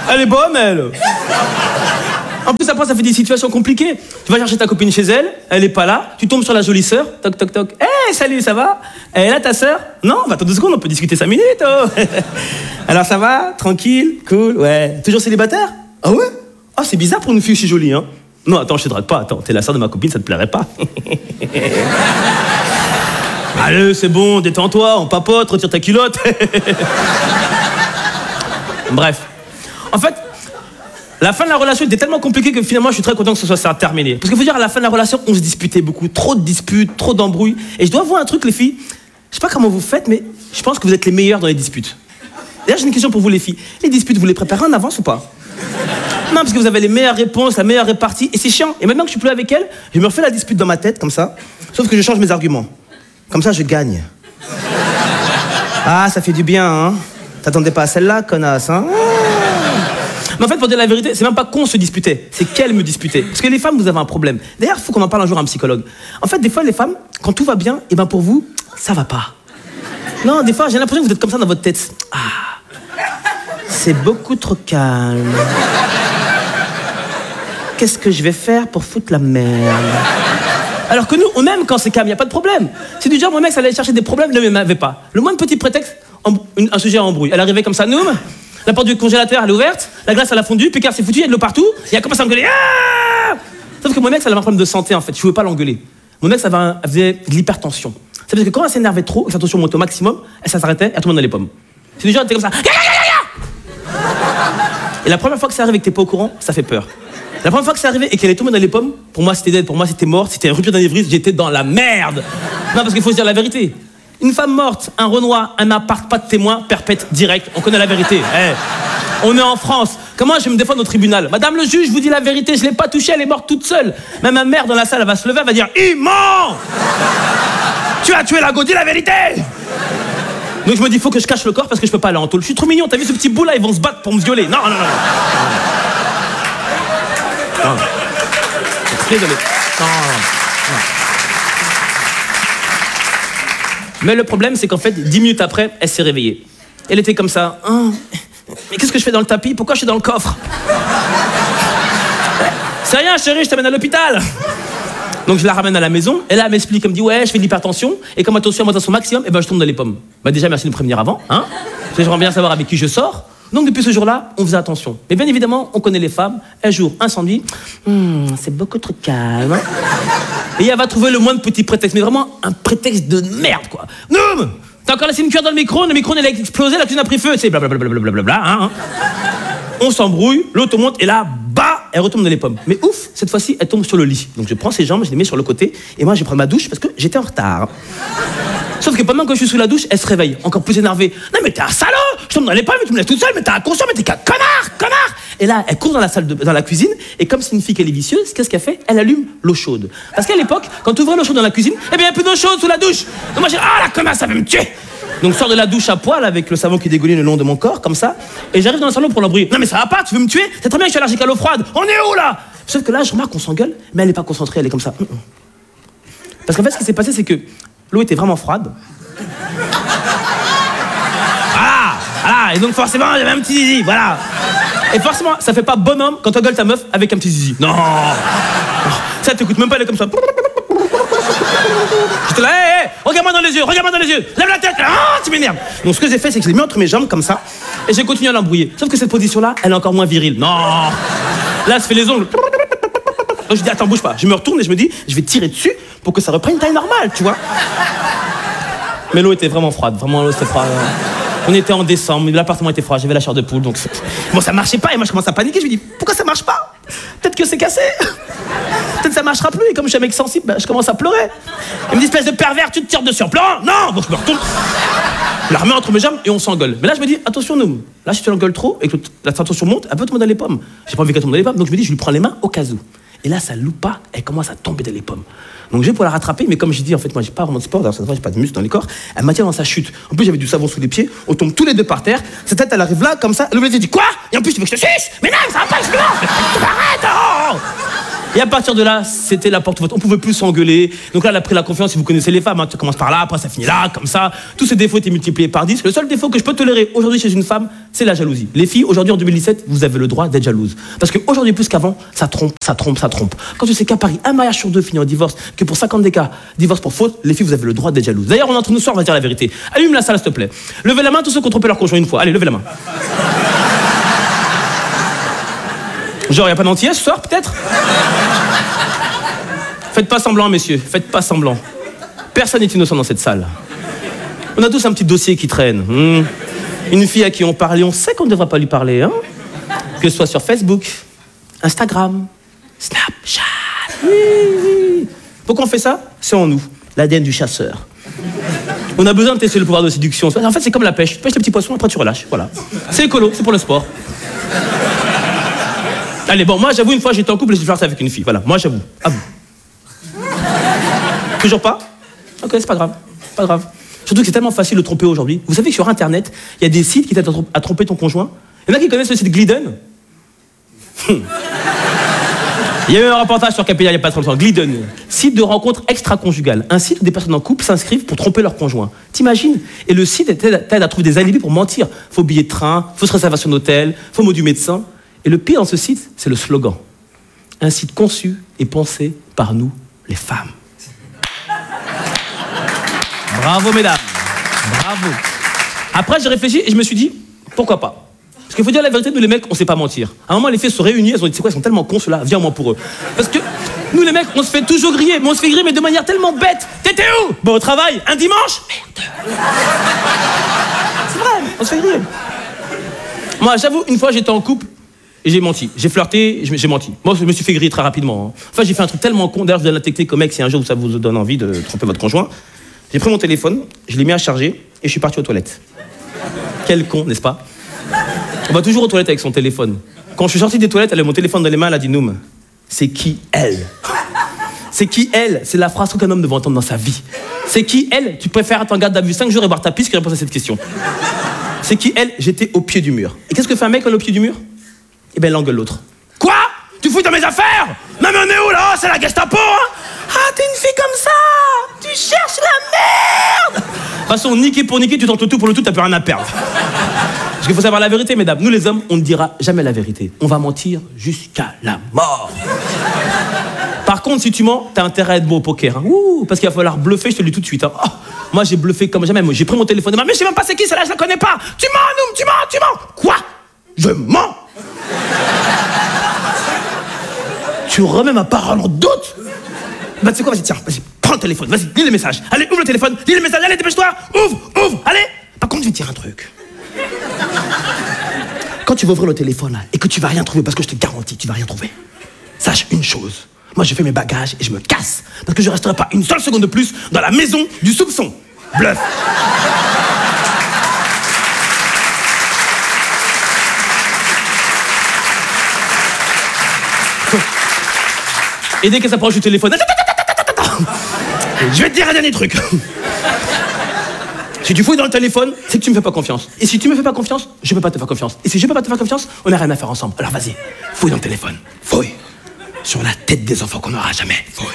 Elle est bonne, elle. En plus, après, ça fait des situations compliquées. Tu vas chercher ta copine chez elle, elle est pas là, tu tombes sur la jolie sœur, toc, toc, toc. Hé, hey, salut, ça va? Elle est là, ta sœur? Non, bah attends deux secondes, on peut discuter cinq minutes. Oh. Alors, ça va? Tranquille? Cool? Ouais. Toujours célibataire? Ah ouais? Ah, oh, c'est bizarre pour une fille aussi jolie, hein? Non, attends, je te drague pas, attends, t'es la sœur de ma copine, ça te plairait pas. Allez, c'est bon, détends-toi, on papote, retire ta culotte. Bref. En fait, la fin de la relation était tellement compliquée que finalement, je suis très content que ce soit ça terminé. Parce qu'il faut dire, à la fin de la relation, on se disputait beaucoup. Trop de disputes, trop d'embrouilles. Et je dois avouer un truc, les filles. Je sais pas comment vous faites, mais je pense que vous êtes les meilleures dans les disputes. D'ailleurs, j'ai une question pour vous, les filles. Les disputes, vous les préparez en avance ou pas? Non, parce que vous avez les meilleures réponses, la meilleure répartie. Et c'est chiant. Et maintenant que je suis plus avec elle, je me refais la dispute dans ma tête, comme ça. Sauf que je change mes arguments. Comme ça, je gagne. Ah, ça fait du bien, hein? T'attendais pas à celle-là, connasse, hein? Mais en fait, pour dire la vérité, c'est même pas qu'on se disputait, c'est qu'elle me disputait. Parce que les femmes, vous avez un problème. D'ailleurs, il faut qu'on en parle un jour à un psychologue. En fait, des fois, les femmes, quand tout va bien, et ben pour vous, ça va pas. Non, des fois, j'ai l'impression que vous êtes comme ça dans votre tête. Ah, c'est beaucoup trop calme. Qu'est-ce que je vais faire pour foutre la merde? Alors que nous, on aime quand c'est calme, il n'y a pas de problème. C'est du genre, mon mec, ça allait chercher des problèmes, ne m'avait pas. Le moindre petit prétexte, un sujet à embrouille. Elle arrivait comme ça, noum, la porte du congélateur, elle est ouverte, la glace, elle a fondu, Picard s'est foutu, il y a de l'eau partout, et elle commence à engueuler. Ah, sauf que mon mec, ça avait un problème de santé, en fait, je ne pouvais pas l'engueuler. Mon ex, elle faisait de l'hypertension. Ça veut dire que quand elle s'énervait trop, et sa tension montait au maximum, elle s'arrêtait, elle tombait dans les pommes. C'est du genre, elle était comme ça. Et la première fois que ça arrive et que t'es pas au courant, ça fait peur. La première fois que c'est arrivé et qu'elle est tombée dans les pommes, pour moi c'était dead, pour moi c'était mort, c'était une rupture d'anévrisme, j'étais dans la merde. Non, parce qu'il faut se dire la vérité. Une femme morte, un Renoir, un appart, pas de témoin, perpète, direct, on connaît la vérité. Hey, on est en France. Comment je vais me défendre au tribunal? Madame le juge, je vous dis la vérité, je l'ai pas touchée, elle est morte toute seule. Même ma mère dans la salle, elle va se lever, elle va dire il ment. Tu as tué la go, dis la vérité. Donc je me dis, il faut que je cache le corps parce que je peux pas aller en tôle. Je suis trop mignon, t'as vu ce petit bout là, ils vont se battre pour me violer. Non, non, non. non. Non. Désolé. Non, non, non. Mais le problème, c'est qu'en fait, dix minutes après, elle s'est réveillée. Elle était comme ça. Oh, mais qu'est-ce que je fais dans le tapis? Pourquoi je suis dans le coffre? C'est rien, chérie, je t'amène à l'hôpital. Donc je la ramène à la maison, et là elle m'explique, elle me dit ouais, je fais de l'hypertension, et comme ma tension monte à son maximum, et ben je tombe dans les pommes. Bah déjà merci de me prévenir avant, hein. J'aimerais bien savoir avec qui je sors. Donc depuis ce jour-là, on faisait attention. Mais bien évidemment, on connaît les femmes. Un jour, incendie, hmm, c'est beaucoup trop calme. Et elle va trouver le moindre petit prétexte, mais vraiment un prétexte de merde quoi. Non, t'as encore laissé une cuillère dans le micro, le micro il a explosé, la cuisine a pris feu, c'est blablabla, blablabla, hein. On s'embrouille, l'auto monte, et là, bah, elle retombe dans les pommes. Mais ouf, cette fois-ci, elle tombe sur le lit. Donc je prends ses jambes, je les mets sur le côté, et moi je vais prendre ma douche parce que j'étais en retard. Sauf que pendant que je suis sous la douche, elle se réveille, encore plus énervée. Non mais t'es un salaud, je tombe dans les pommes, mais tu me laisses toute seule, mais t'es inconscient, mais t'es qu'un connard, connard. Et là, elle court dans la salle, de, dans la cuisine, et comme c'est une fille qu'elle est vicieuse, qu'est-ce qu'elle fait? Elle allume l'eau chaude. Parce qu'à l'époque, quand tu ouvrais l'eau chaude dans la cuisine, eh bien il n'y a plus d'eau chaude sous la douche. Donc moi j'ai ah la connasse, ça va me tuer. Donc je sors de la douche à poil avec le savon qui dégouline le long de mon corps, comme ça, et j'arrive dans le salon pour l'embrouiller. Non mais ça va pas, tu veux me tuer? C'est très bien que je suis allergique à l'eau froide. On est où là? Sauf que là, je remarque qu'on s'engueule, mais elle n'est pas concentrée, elle est comme ça. Parce qu'en fait, ce qui s'est passé, c'est que l'eau était vraiment froide. Voilà, voilà, et donc forcément, il y avait un petit zizi, voilà. Et forcément, ça fait pas bonhomme quand t'engueules ta meuf avec un petit zizi. Non, ça t'écoute même pas, elle est comme ça. J'étais là, hé, hé, regarde-moi dans les yeux, regarde-moi dans les yeux, lève la tête, ah, tu m'énerves. Donc ce que j'ai fait, c'est que je l'ai mis entre mes jambes comme ça, et j'ai continué à l'embrouiller. Sauf que cette position-là, elle est encore moins virile. Non, là, elle se fait les ongles. Donc je dis, attends, bouge pas. Je me retourne et je me dis, je vais tirer dessus pour que ça reprenne une taille normale, tu vois. Mais l'eau était vraiment froide, vraiment l'eau c'était froid. On était en décembre, l'appartement était froid, j'avais la chair de poule, donc bon, ça marchait pas, et moi je commence à paniquer, je me dis, pourquoi ça marche pas? Peut-être que c'est cassé. Peut-être que ça marchera plus, et comme je suis un mec sensible, bah, je commence à pleurer. Il me dit, espèce de pervers, tu te tires dessus en pleurant. Non, donc je me retourne, je la remets entre mes jambes et on s'engueule. Mais là je me dis, attention nous, là si tu l'engueules trop et que la tension monte, elle peut tomber dans les pommes. J'ai pas envie qu'elle tombe dans les pommes, donc je me dis, je lui prends les mains au cas où. Et là ça loupe pas, elle commence à tomber dans les pommes. Donc je vais pour la rattraper, mais comme je dis, en fait, moi j'ai pas vraiment de sport, dans cette fois j'ai pas de muscle dans les corps, elle maintient dans sa chute. En plus j'avais du savon sous les pieds, on tombe tous les deux par terre, sa tête elle arrive là, comme ça, elle me dit quoi? Et en plus tu veux que je te suce? Mais non, ça va pas, je me arrête, oh. Et à partir de là, c'était la porte ouverte. On pouvait plus s'engueuler. Donc là, elle a pris la confiance. Si vous connaissez les femmes, hein, ça commence par là, après ça finit là, comme ça. Tous ces défauts étaient multipliés par dix. Le seul défaut que je peux tolérer aujourd'hui chez une femme, c'est la jalousie. Les filles, aujourd'hui en deux mille dix-sept, vous avez le droit d'être jalouse. Parce qu'aujourd'hui, plus qu'avant, ça trompe, ça trompe, ça trompe. Quand tu sais qu'à Paris, un mariage sur deux finit en divorce, que pour cinquante des cas, divorce pour faute, les filles, vous avez le droit d'être jalouse. D'ailleurs, on est entre nous ce soir, on va dire la vérité. Allume la salle, s'il te plaît. Levez la main, tous ceux qui ont trompé leur conjoint une fois. Allez, levez la main. Genre, il n'y a pas d'antillais ce soir, peut-être? Faites pas semblant, messieurs, faites pas semblant. Personne n'est innocent dans cette salle. On a tous un petit dossier qui traîne. Hmm. Une fille à qui on parle, on sait qu'on ne devrait pas lui parler, hein? Que ce soit sur Facebook, Instagram, Snapchat. Oui, oui. Pourquoi on fait ça? C'est en nous, l'A D N du chasseur. On a besoin de tester le pouvoir de séduction. En fait, c'est comme la pêche. Tu pêches les petits poissons, après tu relâches. Voilà. C'est écolo, c'est pour le sport. Allez, bon, moi, j'avoue, une fois, j'étais en couple et j'ai flirté avec une fille. Voilà, moi, j'avoue. À vous. Toujours pas? Ok, c'est pas grave. Pas grave. Surtout que c'est tellement facile de tromper aujourd'hui. Vous savez que sur Internet, il y a des sites qui t'aident à tromper ton conjoint. Il y en a qui connaissent le site Glidden. Il y a eu un reportage sur Capilla il n'y a pas très longtemps. Glidden, site de rencontre extra-conjugale. Un site où des personnes en couple s'inscrivent pour tromper leur conjoint. T'imagines? Et le site t'aide à trouver des alibis pour mentir. Faux billets de train, fausse réservation d'hôtel, faux mot du médecin. Et le pire dans ce site, c'est le slogan. Un site conçu et pensé par nous, les femmes. Bravo, mesdames. Bravo. Après, j'ai réfléchi et je me suis dit, pourquoi pas? Parce qu'il faut dire la vérité, nous les mecs, on sait pas mentir. À un moment, les filles se réunissent, elles ont dit, c'est quoi, ils sont tellement cons, ceux-là, viens moi pour eux. Parce que nous les mecs, on se fait toujours griller, mais on se fait griller, mais de manière tellement bête. T'étais où? Bon, au travail, un dimanche? Merde. C'est vrai, on se fait griller. Moi, j'avoue, une fois, j'étais en couple et j'ai menti. J'ai flirté, j'ai menti. Moi, je me suis fait griller très rapidement. Hein. Enfin, j'ai fait un truc tellement con. D'ailleurs, je donne la technique au mec si un jour ça vous donne envie de tromper votre conjoint. J'ai pris mon téléphone, je l'ai mis à charger et je suis parti aux toilettes. Quel con, n'est-ce pas? On va toujours aux toilettes avec son téléphone. Quand je suis sorti des toilettes, elle avait mon téléphone dans les mains, elle a dit Noum, c'est qui elle? C'est qui elle? C'est la phrase qu'un homme devrait entendre dans sa vie. C'est qui elle? Tu préfères être en garde à vue cinq jours et boire ta pisse que répondre à cette question. C'est qui elle? J'étais au pied du mur. Et qu'est-ce que fait un mec quand il est au pied du mur? Eh ben, il engueule l'autre. Quoi? Tu fouilles dans mes affaires? Non mais on est où là? C'est la Gestapo, hein? Ah, t'es une fille comme ça? Tu cherches la merde? De toute façon, niquer pour niquer, tu tentes le tout pour le tout, t'as plus rien à perdre. Parce qu'il faut savoir la vérité, mesdames. Nous, les hommes, on ne dira jamais la vérité. On va mentir jusqu'à la mort. Par contre, si tu mens, t'as intérêt à être bon au poker. Hein. Ouh, parce qu'il va falloir bluffer, je te le dis tout de suite. Hein. Oh, moi, j'ai bluffé comme jamais. Moi, j'ai pris mon téléphone et mais je sais même pas c'est qui, celle-là, je la connais pas. Tu mens, Noum, tu mens, tu mens. Quoi? Je mens. Tu remets ma parole en doute? Bah, tu sais quoi, vas-y, tiens, vas-y, prends le téléphone, vas-y, lis les messages. Allez, ouvre le téléphone, lis les messages, allez, dépêche-toi, ouvre, ouvre, allez. Par contre, je vais te dire un truc. Quand tu vas ouvrir le téléphone, là, et que tu vas rien trouver, parce que je te garantis, tu vas rien trouver, sache une chose. Moi, je fais mes bagages et je me casse, parce que je resterai pas une seule seconde de plus dans la maison du soupçon. Bluff. Et dès qu'elle s'approche du téléphone, je vais te dire un dernier truc. Si tu fouilles dans le téléphone, c'est que tu me fais pas confiance. Et si tu me fais pas confiance, je peux pas te faire confiance. Et si je peux pas te faire confiance, on n'a rien à faire ensemble. Alors vas-y, fouille dans le téléphone. Fouille. Sur la tête des enfants qu'on n'aura jamais. Fouille.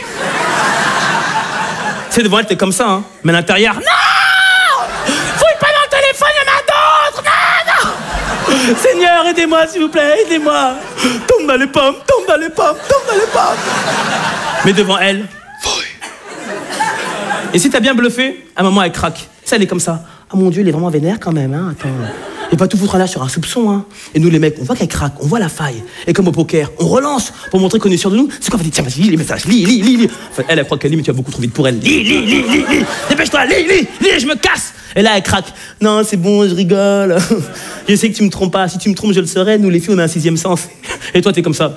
Tu sais, devant elle, t'es comme ça, hein. Mais à l'intérieur, non! Fouille pas dans le téléphone, il y en a d'autres! Non, non! Seigneur, aidez-moi, s'il vous plaît, aidez-moi. Tombe dans les pommes, tombe dans les pommes, tombe dans les pommes. Mais devant elle, fouille. Et si t'as bien bluffé, à un moment, elle craque. Ça, elle est comme ça. Ah mon Dieu, il est vraiment vénère quand même, hein. Attends. Et pas tout foutre là sur un soupçon, hein. Et nous, les mecs, on voit qu'elle craque, on voit la faille. Et comme au poker, on relance pour montrer qu'on est sûr de nous. C'est quoi? On va dire, tiens, vas-y, lis les messages, lis, lis, lis, lis. Enfin, elle, elle croit qu'elle lit, mais tu vas beaucoup trop vite pour elle. Lis, lis, lis, lis, lis. Dépêche-toi, lis, lis, lis, je me casse. Et là, elle craque. Non, c'est bon, je rigole. Je sais que tu me trompes pas. Si tu me trompes, je le saurais. Nous, les filles, on a un sixième sens. Et toi, t'es comme ça.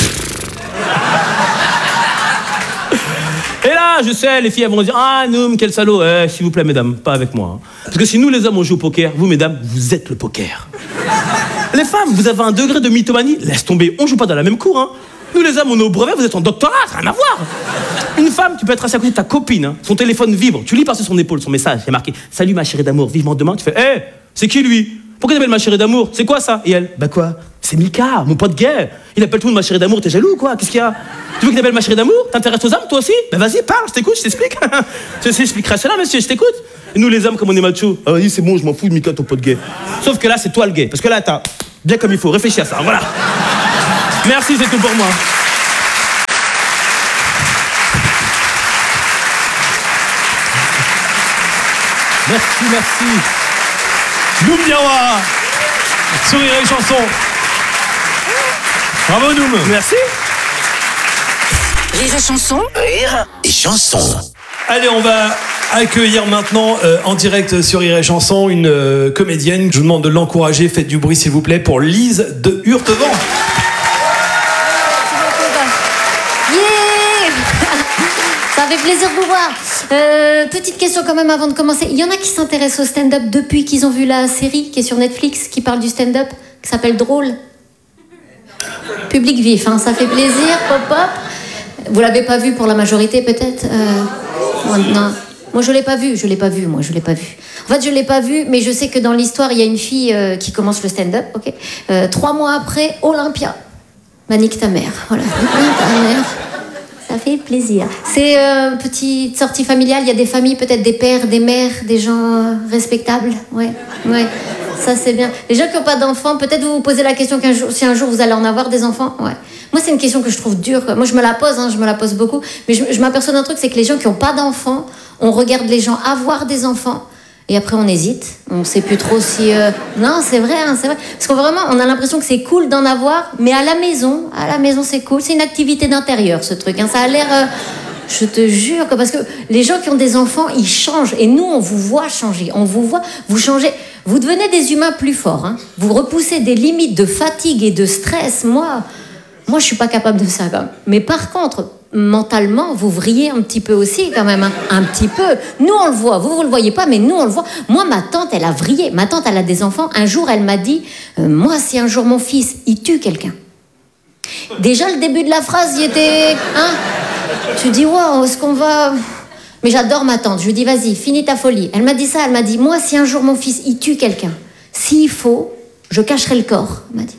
Et là, je sais, les filles, elles vont dire, ah, Noum, quel salaud. Eh, s'il vous plaît, mesdames, pas avec moi. Hein. Parce que si nous, les hommes, on joue au poker, vous, mesdames, vous êtes le poker. Les femmes, vous avez un degré de mythomanie. Laisse tomber, on joue pas dans la même cour. Hein. Nous, les hommes, on est au brevet, vous êtes en doctorat, rien à voir. Une femme, tu peux être assis à côté de ta copine, hein. Son téléphone vibre. Tu lis par-dessus son épaule son message, il y a marqué, salut ma chérie d'amour, vivement demain. Tu fais, hé, hey, c'est qui lui? pourquoi t'appelles ma chérie d'amour? C'est quoi ça? Et elle, bah quoi? C'est Mika, mon pote gay. Il appelle tout le monde ma chérie d'amour, t'es jaloux ou quoi? Qu'est-ce qu'il y a? Tu veux qu'il t'appelle ma chérie d'amour? T'intéresses aux hommes toi aussi? Bah vas-y, parle, je t'écoute, je t'explique. Je t'expliquerai cela, monsieur, je t'écoute. Et nous les hommes, comme on est macho, ah vas-y, c'est bon, je m'en fous de Mika, ton pote gay. Sauf que là, c'est toi le gay, parce que là, t'as bien comme il faut, réfléchis à ça, voilà. Merci, c'est tout pour moi. Merci, merci. Noum Diawara, Sourire et chanson. Bravo Noum. Merci. Rire et chanson. Rire et chanson. Allez, on va accueillir maintenant euh, en direct sur Rire et Chanson une euh, comédienne. Je vous demande de l'encourager. Faites du bruit s'il vous plaît pour Lise de Hurtevent. Yeah. Ça fait plaisir de vous voir. Euh, petite question quand même avant de commencer. Il y en a qui s'intéressent au stand-up depuis qu'ils ont vu la série qui est sur Netflix, qui parle du stand-up, qui s'appelle Drôle. Public vif, hein, ça fait plaisir, pop-pop. Vous l'avez pas vu pour la majorité peut-être euh... Non. Moi je l'ai pas vu, je l'ai pas vu, moi je l'ai pas vu. En fait je l'ai pas vu, mais je sais que dans l'histoire il y a une fille euh, qui commence le stand-up, ok. Euh, trois mois après, Olympia. Bah nique ta mère, voilà. Nique ta mère. Ça fait plaisir. C'est euh, petite sortie familiale. Il y a des familles, peut-être des pères, des mères, des gens euh, respectables. Ouais, ouais. Ça c'est bien. Les gens qui n'ont pas d'enfants, peut-être vous vous posez la question qu'un jour, si un jour vous allez en avoir des enfants. Ouais. Moi c'est une question que je trouve dure. Moi je me la pose, hein, je me la pose beaucoup. Mais je, je m'aperçois d'un truc, c'est que les gens qui n'ont pas d'enfants, on regarde les gens avoir des enfants. Et après on hésite, on sait plus trop si... Euh... Non, c'est vrai, hein, c'est vrai. Parce qu'on vraiment, on a l'impression que c'est cool d'en avoir, mais à la maison, à la maison c'est cool. C'est une activité d'intérieur ce truc, hein. Ça a l'air... Euh... Je te jure, que parce que les gens qui ont des enfants, ils changent. Et nous, on vous voit changer. On vous voit, vous changez. Vous devenez des humains plus forts, hein. Vous repoussez des limites de fatigue et de stress. Moi, moi je suis pas capable de ça quand même. Mais par contre... mentalement, vous vrillez un petit peu aussi quand même, hein. Un petit peu. Nous, on le voit. Vous, vous le voyez pas, mais nous, on le voit. Moi, ma tante, elle a vrillé. Ma tante, elle a des enfants. Un jour, elle m'a dit, euh, moi, si un jour mon fils, il tue quelqu'un. Déjà, le début de la phrase, il était... Hein, tu dis, wow, est-ce qu'on va... Mais j'adore ma tante. Je lui dis, vas-y, finis ta folie. Elle m'a dit ça. Elle m'a dit, moi, si un jour mon fils, il tue quelqu'un, s'il faut, je cacherai le corps. Elle m'a dit.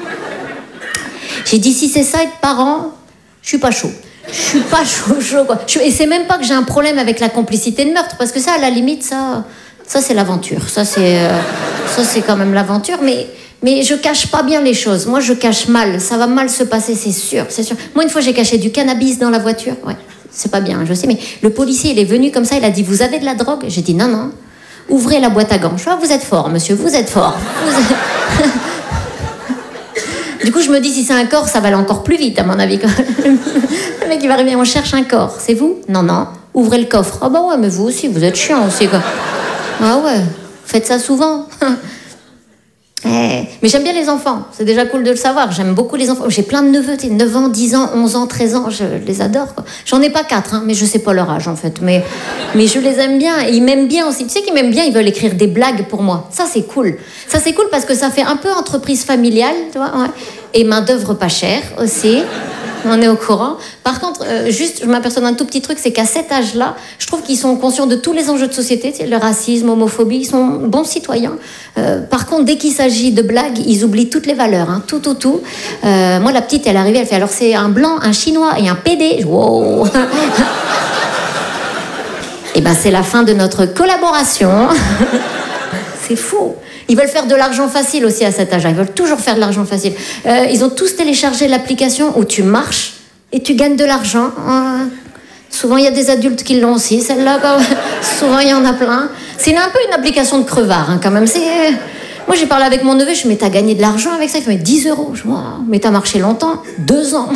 J'ai dit, si c'est ça, être parent, je suis pas chaud. Je suis pas chaud, chaud quoi. Je, et c'est même pas que j'ai un problème avec la complicité de meurtre, parce que ça, à la limite, ça, ça c'est l'aventure. Ça c'est, euh, ça c'est quand même l'aventure. Mais, mais je cache pas bien les choses. Moi, je cache mal. Ça va mal se passer, c'est sûr, c'est sûr. Moi, une fois, j'ai caché du cannabis dans la voiture. Ouais, c'est pas bien, je sais. Mais le policier, il est venu comme ça. Il a dit, vous avez de la drogue? J'ai dit, non, non. Ouvrez la boîte à gants. Je vois, vous êtes fort, monsieur. Vous êtes fort. Vous êtes... Du coup, je me dis, si c'est un corps, ça va aller encore plus vite, à mon avis. Le mec, il va arriver, on cherche un corps. C'est vous? Non, non. Ouvrez le coffre. Ah bah ouais, mais vous aussi, vous êtes chiant aussi, quoi. Ah ouais, faites ça souvent. Eh. Mais j'aime bien les enfants, c'est déjà cool de le savoir. J'aime beaucoup les enfants. J'ai plein de neveux, neuf ans, dix ans, onze ans, treize ans, je les adore, quoi. J'en ai pas quatre, hein, mais je sais pas leur âge, en fait. Mais, mais je les aime bien, et ils m'aiment bien aussi. Tu sais qu'ils m'aiment bien, ils veulent écrire des blagues pour moi. Ça, c'est cool. Ça, c'est cool parce que ça fait un peu entreprise familiale, tu vois, ouais. Et main d'œuvre pas chère aussi. On est au courant. Par contre, euh, juste, je m'aperçois d'un tout petit truc, c'est qu'à cet âge-là, je trouve qu'ils sont conscients de tous les enjeux de société, tu sais, le racisme, l'homophobie, ils sont bons citoyens. Euh, par contre, dès qu'il s'agit de blagues, ils oublient toutes les valeurs, hein, tout, tout, tout. Euh, moi, la petite, elle est arrivée, elle fait, alors c'est un blanc, un chinois et un pédé. Wow. Et ben, c'est la fin de notre collaboration. C'est fou. Ils veulent faire de l'argent facile aussi à cet âge-là. Ils veulent toujours faire de l'argent facile. Euh, ils ont tous téléchargé l'application où tu marches et tu gagnes de l'argent. Euh, souvent, il y a des adultes qui l'ont aussi, celle-là. Souvent, il y en a plein. C'est un peu une application de crevard, hein, quand même. C'est... Moi, j'ai parlé avec mon neveu, je me dis, mais t'as gagné de l'argent avec ça? Il fait, mais dix euros. Je dis, wow, mais t'as marché longtemps? Deux ans.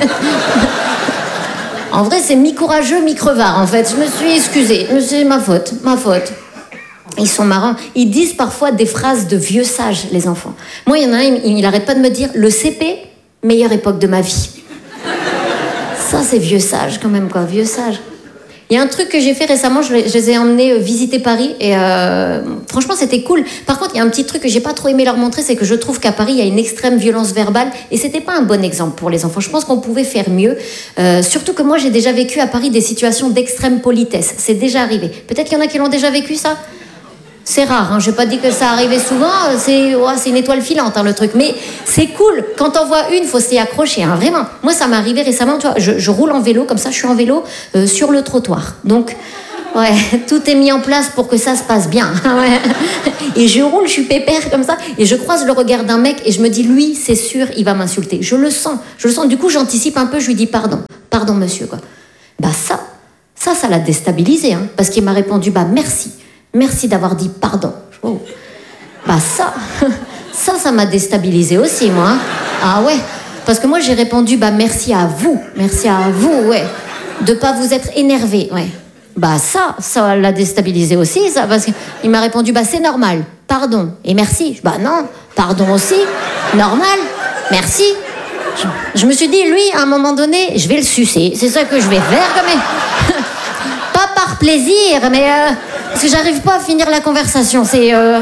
En vrai, c'est mi-courageux, mi-crevard, en fait. Je me suis excusée. C'est ma faute, ma faute. Ils sont marrants. Ils disent parfois des phrases de vieux sages, les enfants. Moi, il y en a un, il, il arrête pas de me dire « Le C P, meilleure époque de ma vie ». Ça, c'est vieux sage, quand même, quoi. Vieux sage. Il y a un truc que j'ai fait récemment, je, je les ai emmenés visiter Paris, et euh, franchement, c'était cool. Par contre, il y a un petit truc que j'ai pas trop aimé leur montrer, c'est que je trouve qu'à Paris, il y a une extrême violence verbale, et c'était pas un bon exemple pour les enfants. Je pense qu'on pouvait faire mieux. Euh, surtout que moi, j'ai déjà vécu à Paris des situations d'extrême politesse. C'est déjà arrivé. Peut-être qu'il y en a qui l'ont déjà vécu, ça ? C'est rare, hein. Je n'ai pas dit que ça arrivait souvent, c'est ouais, c'est une étoile filante, hein, le truc. Mais c'est cool, quand t'en vois une, faut s'y accrocher, hein, vraiment. Moi, ça m'est arrivé récemment, tu vois, je, je roule en vélo, comme ça, je suis en vélo euh, sur le trottoir. Donc, ouais, tout est mis en place pour que ça se passe bien. Ouais. Et je roule, je suis pépère comme ça, et je croise le regard d'un mec, et je me dis, lui, c'est sûr, il va m'insulter. Je le sens, je le sens. Du coup, j'anticipe un peu, je lui dis, pardon, pardon, monsieur, quoi. Bah ça, ça, ça l'a déstabilisé, hein, parce qu'il m'a répondu, bah merci. Merci d'avoir dit pardon. Oh. Bah ça, ça, ça m'a déstabilisé aussi, moi. Ah ouais, parce que moi, j'ai répondu, bah merci à vous. Merci à vous, ouais. De pas vous être énervé, ouais. Bah ça, ça l'a déstabilisé aussi, ça, parce qu'il m'a répondu, bah c'est normal, pardon, et merci. Bah non, pardon aussi, normal, merci. Je, je me suis dit, lui, à un moment donné, je vais le sucer. C'est ça que je vais faire, quand même. Pas par plaisir, mais... Euh, parce que j'arrive pas à finir la conversation, c'est... Euh...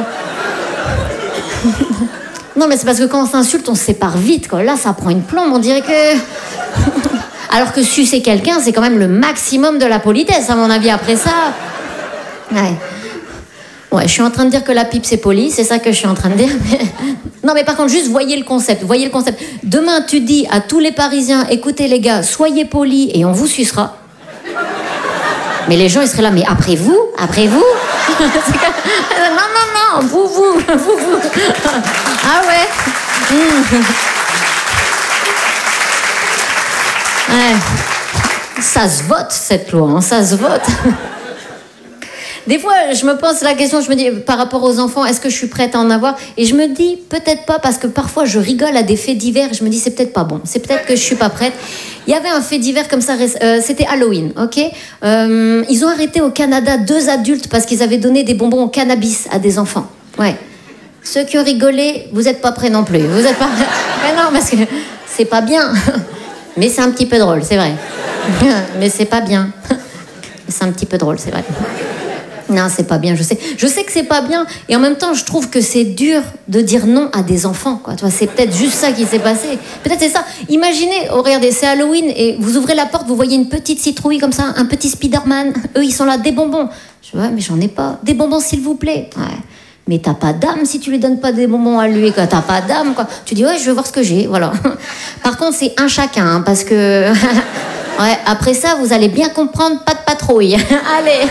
non, mais c'est parce que quand on s'insulte, on se sépare vite, quoi. Là, ça prend une plombe, on dirait que... Alors que sucer quelqu'un, c'est quand même le maximum de la politesse, à mon avis, après ça. Ouais. Ouais, je suis en train de dire que la pipe, c'est poli, c'est ça que je suis en train de dire. Mais... non, mais par contre, juste voyez le concept, voyez le concept. Demain, tu dis à tous les Parisiens, écoutez les gars, soyez polis et on vous sucera. Mais les gens, ils seraient là, mais après vous, après vous comme... Non, non, non, vous, vous, vous, vous. Ah ouais. Mmh. Ouais. Ça se vote, cette loi, hein, ça se vote. Des fois, je me pose la question, je me dis, par rapport aux enfants, est-ce que je suis prête à en avoir? Et je me dis, peut-être pas, parce que parfois, je rigole à des faits divers, et je me dis, c'est peut-être pas bon, c'est peut-être que je suis pas prête. Il y avait un fait divers comme ça, euh, c'était Halloween, ok euh, Ils ont arrêté au Canada deux adultes parce qu'ils avaient donné des bonbons au cannabis à des enfants. Ouais. Ceux qui ont rigolé, vous êtes pas prêts non plus. Vous êtes pas... Mais non, parce que c'est pas bien. Mais c'est un petit peu drôle, c'est vrai. Mais c'est pas bien. C'est un petit peu drôle, c'est vrai. Non, c'est pas bien, je sais. Je sais que c'est pas bien, et en même temps, je trouve que c'est dur de dire non à des enfants, quoi. Tu vois, c'est peut-être juste ça qui s'est passé. Peut-être c'est ça. Imaginez, oh, regardez, c'est Halloween, et vous ouvrez la porte, vous voyez une petite citrouille comme ça, un petit Spider-Man. Eux, ils sont là, des bonbons. Je vois, mais j'en ai pas. Des bonbons, s'il vous plaît. Ouais. Mais t'as pas d'âme si tu lui donnes pas des bonbons à lui, quoi. T'as pas d'âme, quoi. Tu dis, ouais, je veux voir ce que j'ai, voilà. Par contre, c'est un chacun, hein, parce que... ouais, après ça, vous allez bien comprendre, pas de patrouille. Allez.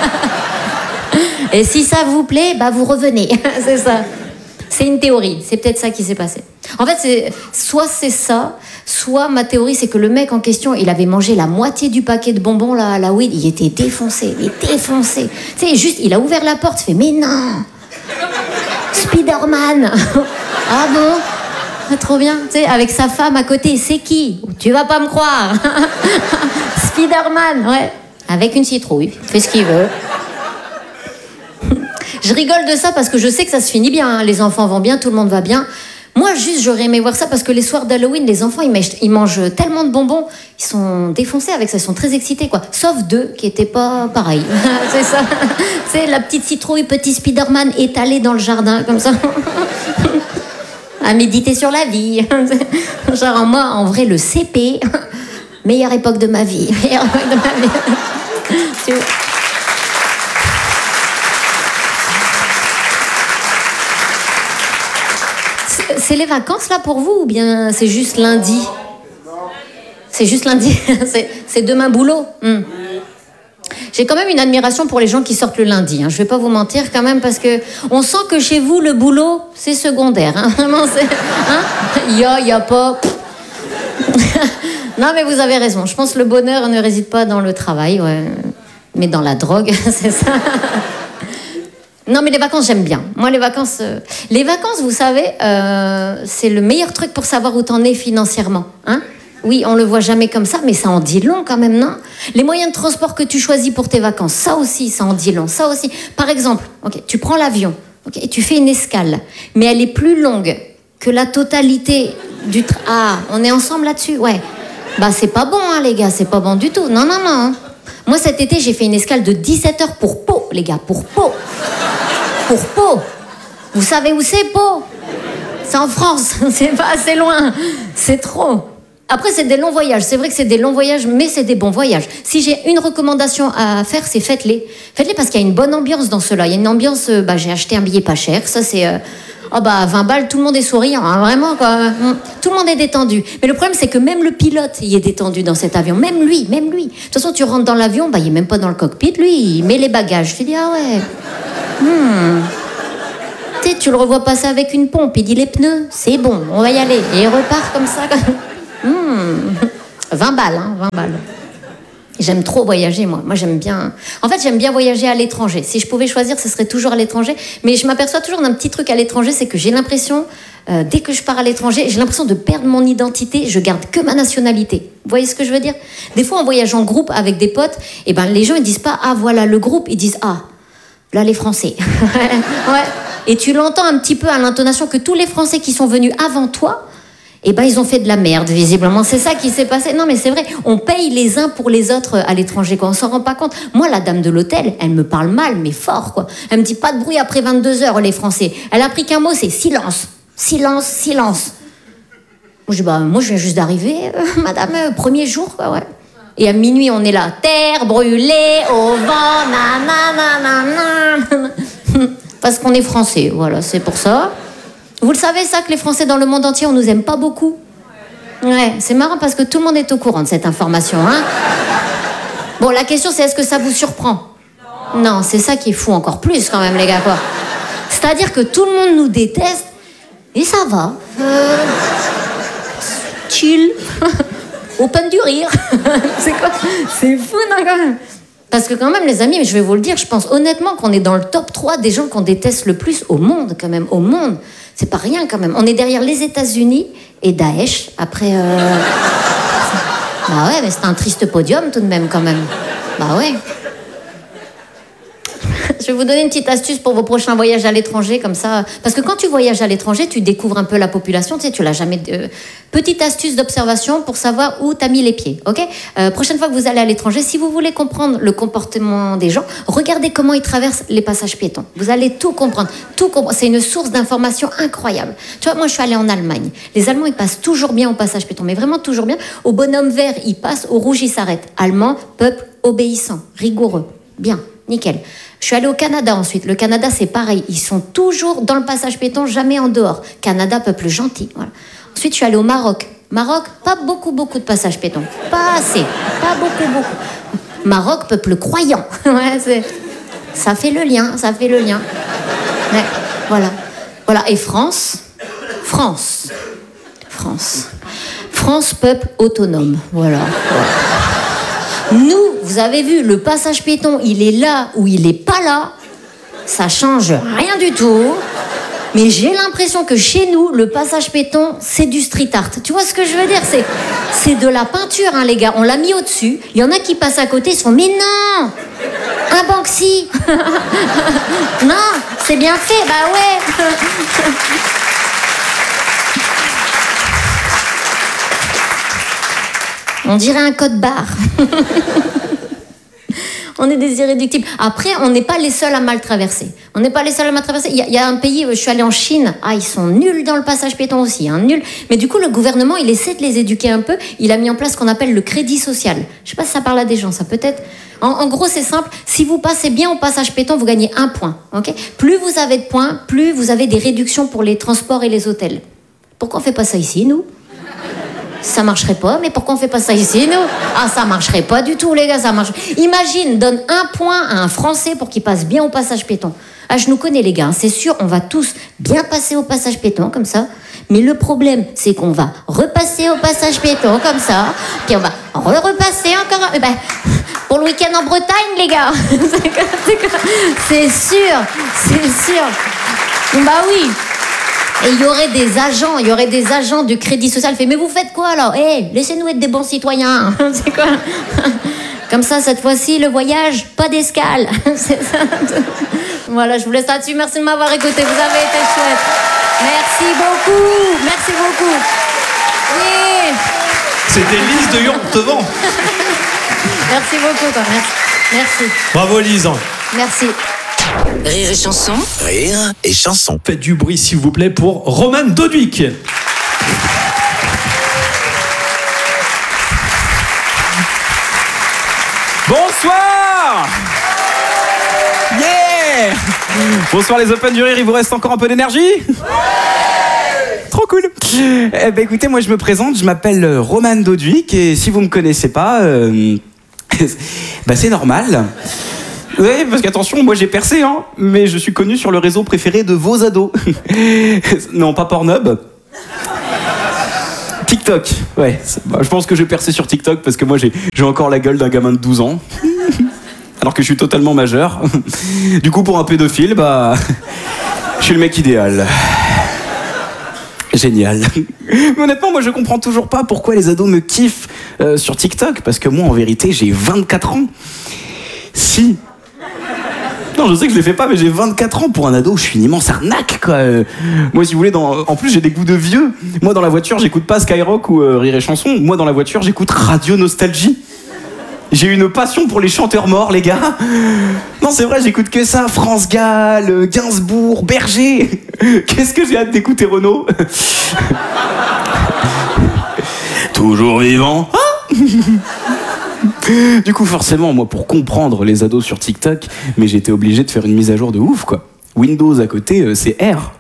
Et si ça vous plaît, bah vous revenez. C'est ça. C'est une théorie. C'est peut-être ça qui s'est passé. En fait, c'est, soit c'est ça, soit ma théorie, c'est que le mec en question, il avait mangé la moitié du paquet de bonbons là, à la weed. Il était défoncé. Il était défoncé. Tu sais, juste, il a ouvert la porte, il fait, mais non, Spider-Man. Ah bon? Trop bien. Tu sais, avec sa femme à côté, c'est qui? Tu vas pas me croire. Spider-Man, ouais. Avec une citrouille. Fait ce qu'il veut. Je rigole de ça parce que je sais que ça se finit bien, hein. Les enfants vont bien, tout le monde va bien. Moi, juste, j'aurais aimé voir ça parce que les soirs d'Halloween, les enfants, ils mangent, ils mangent tellement de bonbons, ils sont défoncés avec ça, ils sont très excités, quoi. Sauf deux qui étaient pas pareils. C'est ça. C'est la petite citrouille, petit Spider-Man étalé dans le jardin, comme ça. À méditer sur la vie. Genre, moi, en vrai, le C P, meilleure époque de ma vie. Meilleure époque de ma vie. Tu... C'est les vacances là pour vous ou bien c'est juste lundi? C'est juste lundi. c'est, c'est demain boulot. Hmm. J'ai quand même une admiration pour les gens qui sortent le lundi. Hein. Je vais pas vous mentir quand même parce que on sent que chez vous le boulot c'est secondaire. Hein. Vraiment, c'est. Hein? Y a, y a pas. Non mais vous avez raison. Je pense que le bonheur ne réside pas dans le travail, ouais, mais dans la drogue, c'est ça. Non, mais les vacances, j'aime bien. Moi, les vacances... Euh... Les vacances, vous savez, euh, c'est le meilleur truc pour savoir où t'en es financièrement. Hein? Oui, on le voit jamais comme ça, mais ça en dit long quand même, non? Les moyens de transport que tu choisis pour tes vacances, ça aussi, ça en dit long. Ça aussi. Par exemple, okay, tu prends l'avion, okay, et tu fais une escale, mais elle est plus longue que la totalité du... Tra- ah, on est ensemble là-dessus? Ouais. Bah, c'est pas bon, hein, les gars, c'est pas bon du tout. Non, non, non. Moi, cet été, j'ai fait une escale de dix-sept heures pour Pau, les gars, pour Pau. Pour Pau. Vous savez où c'est Pau? C'est en France, c'est pas assez loin. C'est trop. Après, c'est des longs voyages. C'est vrai que c'est des longs voyages, mais c'est des bons voyages. Si j'ai une recommandation à faire, c'est faites-les. Faites-les parce qu'il y a une bonne ambiance dans cela. Il y a une ambiance, euh, bah, j'ai acheté un billet pas cher. Ça, c'est... Euh, oh bah, vingt balles, tout le monde est souriant. Hein, vraiment, quoi. Tout le monde est détendu. Mais le problème, c'est que même le pilote, il est détendu dans cet avion. Même lui, même lui. De toute façon, tu rentres dans l'avion, bah, il est même pas dans le cockpit. Lui, il met les bagages. Tu dis, ah ouais... Hmm... Tu sais, tu le revois passer avec une pompe, il dit les pneus, c'est bon, on va y aller. Et il repart comme ça. Mmh. vingt balles, hein, vingt balles. J'aime trop voyager, moi. Moi, j'aime bien... En fait, j'aime bien voyager à l'étranger. Si je pouvais choisir, ce serait toujours à l'étranger. Mais je m'aperçois toujours d'un petit truc à l'étranger, c'est que j'ai l'impression, euh, dès que je pars à l'étranger, j'ai l'impression de perdre mon identité. Je garde que ma nationalité. Vous voyez ce que je veux dire? Des fois, en voyage en groupe avec des potes, eh ben, les gens, ils disent pas « Ah, voilà le groupe », ils disent « Ah, là, les Français. » Ouais. Et tu l'entends un petit peu à l'intonation que tous les Français qui sont venus avant toi, eh ben, ils ont fait de la merde, visiblement. C'est ça qui s'est passé. Non, mais c'est vrai, on paye les uns pour les autres à l'étranger, quoi. On s'en rend pas compte. Moi, la dame de l'hôtel, elle me parle mal, mais fort, quoi. Elle me dit pas de bruit après vingt-deux heures, les Français. Elle a appris qu'un mot, c'est silence. Silence, silence. Moi, je dis, bah, moi, je viens juste d'arriver, euh, madame, euh, premier jour, quoi, ouais. Et à minuit, on est là. Terre brûlée au vent, nanana. Parce qu'on est français, voilà, c'est pour ça. Vous le savez, ça, que les Français dans le monde entier, on nous aime pas beaucoup? Ouais, c'est marrant parce que tout le monde est au courant de cette information, hein. Bon, la question, c'est est-ce que ça vous surprend? Non, non, c'est ça qui est fou encore plus, quand même, les gars, quoi. C'est-à-dire que tout le monde nous déteste, et ça va. Euh... Chill. Open du rire. C'est quoi? C'est fou, non, quand même. Parce que quand même, les amis, je vais vous le dire, je pense honnêtement qu'on est dans le top trois des gens qu'on déteste le plus au monde, quand même, au monde. C'est pas rien, quand même. On est derrière les États-Unis et Daesh, après... Euh... Bah ouais, mais c'est un triste podium, tout de même, quand même. Bah ouais. Je vais vous donner une petite astuce pour vos prochains voyages à l'étranger, comme ça. Parce que quand tu voyages à l'étranger, tu découvres un peu la population, tu sais, tu l'as jamais... Euh... Petite astuce d'observation pour savoir où t'as mis les pieds, ok? euh, Prochaine fois que vous allez à l'étranger, si vous voulez comprendre le comportement des gens, regardez comment ils traversent les passages piétons. Vous allez tout comprendre, tout comprendre. C'est une source d'information incroyable. Tu vois, moi, je suis allée en Allemagne. Les Allemands, ils passent toujours bien au passage piéton, mais vraiment toujours bien. Au bonhomme vert, ils passent, au rouge, ils s'arrêtent. Allemand, peuple obéissant, rigoureux. Bien, nickel. Je suis allée au Canada ensuite. Le Canada, c'est pareil. Ils sont toujours dans le passage piéton, jamais en dehors. Canada, peuple gentil. Voilà. Ensuite, je suis allée au Maroc. Maroc, pas beaucoup, beaucoup de passages piétons. Pas assez. Pas beaucoup, beaucoup. Maroc, peuple croyant. Ouais, c'est... Ça fait le lien, ça fait le lien. Ouais, voilà. Voilà. Et France, France, France. France, peuple autonome. Voilà. Voilà. Nous, vous avez vu, le passage piéton, il est là ou il est pas là. Ça change rien du tout. Mais j'ai l'impression que chez nous, le passage piéton, c'est du street art. Tu vois ce que je veux dire? C'est, c'est de la peinture, hein, les gars. On l'a mis au-dessus. Il y en a qui passent à côté, ils se font « Mais non! Un Banksy !» Non, c'est bien fait, bah ouais. On dirait un code barre. On est des irréductibles. Après, on n'est pas les seuls à mal traverser. On n'est pas les seuls à mal traverser. Il y, y a un pays, je suis allée en Chine, ah, ils sont nuls dans le passage piéton aussi, hein, nuls. Mais du coup, le gouvernement, il essaie de les éduquer un peu. Il a mis en place ce qu'on appelle le crédit social. Je sais pas si ça parle à des gens, ça peut-être. En, en gros, c'est simple. Si vous passez bien au passage piéton, vous gagnez un point. Okay, plus vous avez de points, plus vous avez des réductions pour les transports et les hôtels. Pourquoi on fait pas ça ici, nous? Ça marcherait pas, mais pourquoi on fait pas ça ici, nous? Ah, ça marcherait pas du tout, les gars, ça marche. Imagine, donne un point à un Français pour qu'il passe bien au passage piéton. Ah, je nous connais, les gars, hein, c'est sûr, on va tous bien passer au passage piéton, comme ça. Mais le problème, c'est qu'on va repasser au passage piéton, comme ça. Puis on va re-repasser encore... Eh ben, pour le week-end en Bretagne, les gars. C'est sûr, c'est sûr. Bah oui. Et il y aurait des agents, il y aurait des agents du crédit social. Fait, mais vous faites quoi alors? Eh, hey, laissez-nous être des bons citoyens. C'est quoi? Comme ça, cette fois-ci, le voyage, pas d'escale. C'est ça. Voilà, je vous laisse là-dessus. Merci de m'avoir écouté. Vous avez été chouette. Merci beaucoup. Merci beaucoup. Oui. C'était Lise de Yourtevant. Merci beaucoup. Quoi. Merci. Merci. Bravo, Lise. Merci. Rire et chanson. Rire et chanson. Faites du bruit, s'il vous plaît, pour Roman Doduic. Bonsoir. Yeah. Bonsoir les Open du Rire, il vous reste encore un peu d'énergie? Trop cool. Eh ben écoutez, moi je me présente, je m'appelle Roman Doduic et si vous me connaissez pas, euh, bah c'est normal. Ouais, parce qu'attention, moi j'ai percé, hein, mais je suis connu sur le réseau préféré de vos ados. Non, pas Pornhub. TikTok, ouais. Bah, je pense que j'ai percé sur TikTok parce que moi j'ai, j'ai encore la gueule d'un gamin de douze ans. Alors que je suis totalement majeur. Du coup, pour un pédophile, bah, je suis le mec idéal. Génial. Mais honnêtement, moi je comprends toujours pas pourquoi les ados me kiffent euh, sur TikTok, parce que moi en vérité j'ai vingt-quatre ans. Si. Non, je sais que je les fais pas, mais j'ai vingt-quatre ans. Pour un ado, je suis une immense arnaque, quoi. Euh, moi, si vous voulez, dans... en plus, j'ai des goûts de vieux. Moi, dans la voiture, j'écoute pas Skyrock ou euh, Rire et Chanson. Moi, dans la voiture, j'écoute Radio Nostalgie. J'ai une passion pour les chanteurs morts, les gars. Non, c'est vrai, j'écoute que ça. France Gall, Gainsbourg, Berger. Qu'est-ce que j'ai hâte d'écouter Renaud. Toujours vivant. Ah. Du coup, forcément, moi, pour comprendre les ados sur TikTok, mais j'étais obligé de faire une mise à jour de ouf, quoi. Windows à côté, euh, c'est R.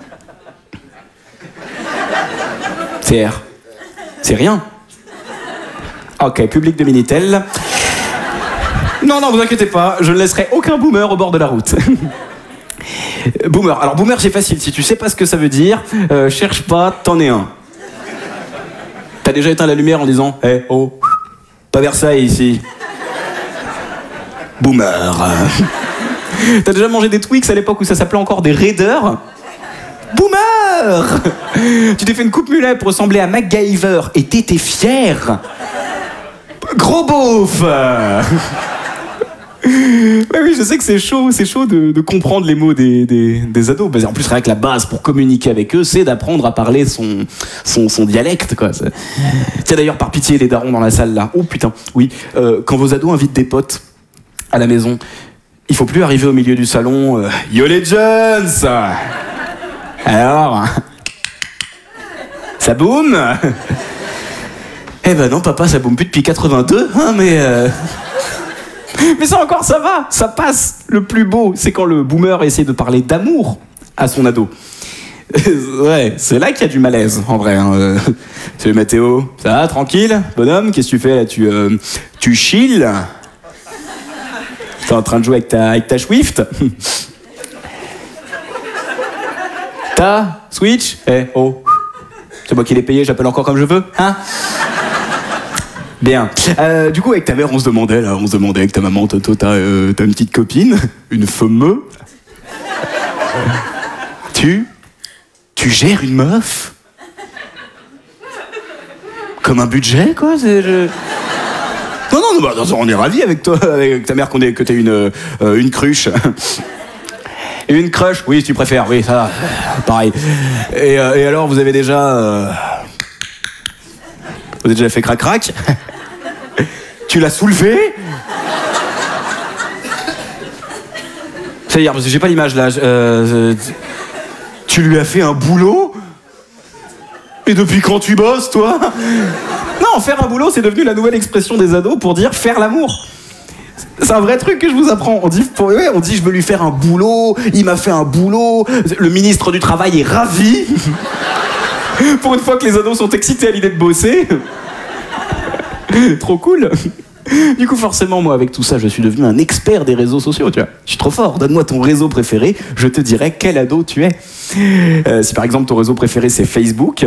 C'est R. C'est rien. Ok, public de Minitel. Non, non, vous inquiétez pas, je ne laisserai aucun boomer au bord de la route. Boomer. Alors, boomer, c'est facile. Si tu sais pas ce que ça veut dire, euh, cherche pas, t'en es un. T'as déjà éteint la lumière en disant « Eh, hey, oh, pas Versailles ici. » Boomer. T'as déjà mangé des Twix à l'époque où ça s'appelait encore des Raiders? Boomer. Tu t'es fait une coupe mulet pour ressembler à MacGyver et t'étais fier. Gros beauf. Bah oui, je sais que c'est chaud, c'est chaud de, de comprendre les mots des, des, des ados. En plus, rien que la base pour communiquer avec eux, c'est d'apprendre à parler son, son, son dialecte, quoi. Tiens, d'ailleurs, par pitié, les darons dans la salle, là. Oh putain, oui. Euh, quand vos ados invitent des potes à la maison, il faut plus arriver au milieu du salon. Euh, Yo les jeunes. Alors, ça boum. Eh ben non, papa, ça boum plus depuis quatre-vingt-deux, hein, mais... Euh... Mais ça encore, ça va, ça passe. Le plus beau, c'est quand le boomer essaie de parler d'amour à son ado. Ouais, c'est là qu'il y a du malaise, en vrai. Hein. Salut Mathéo, ça va, tranquille? Bonhomme, qu'est-ce que tu fais là? Tu, euh, tu chill? T'es en train de jouer avec ta, avec ta Swift? Ta Switch? Eh, oh. C'est moi qui l'ai payé, j'appelle encore comme je veux, hein? Bien. Euh, du coup, avec ta mère, on se demandait, là, on se demandait avec ta maman, Toto, t'as, euh, t'as une petite copine, une fameuse. Tu, tu gères une meuf comme un budget, quoi. C'est, je... Non, non, non, bah, on est ravis avec toi, avec ta mère, qu'on ait, que t'aies une, euh, une cruche. Une crush, oui, si tu préfères, oui, ça va, pareil. Et, euh, et alors, vous avez déjà, euh... vous avez déjà fait crac-crac? Tu l'as soulevé? C'est-à-dire, parce que j'ai pas l'image là. Euh, tu lui as fait un boulot? Et depuis quand tu bosses, toi? Non, faire un boulot, c'est devenu la nouvelle expression des ados pour dire faire l'amour. C'est un vrai truc que je vous apprends. On dit, pour, ouais, on dit je veux lui faire un boulot, il m'a fait un boulot, le ministre du Travail est ravi. Pour une fois que les ados sont excités à l'idée de bosser. Trop cool. Du coup, forcément, moi, avec tout ça, je suis devenu un expert des réseaux sociaux, tu vois. Je suis trop fort. Donne-moi ton réseau préféré, je te dirai quel ado tu es. Euh, si par exemple ton réseau préféré c'est Facebook,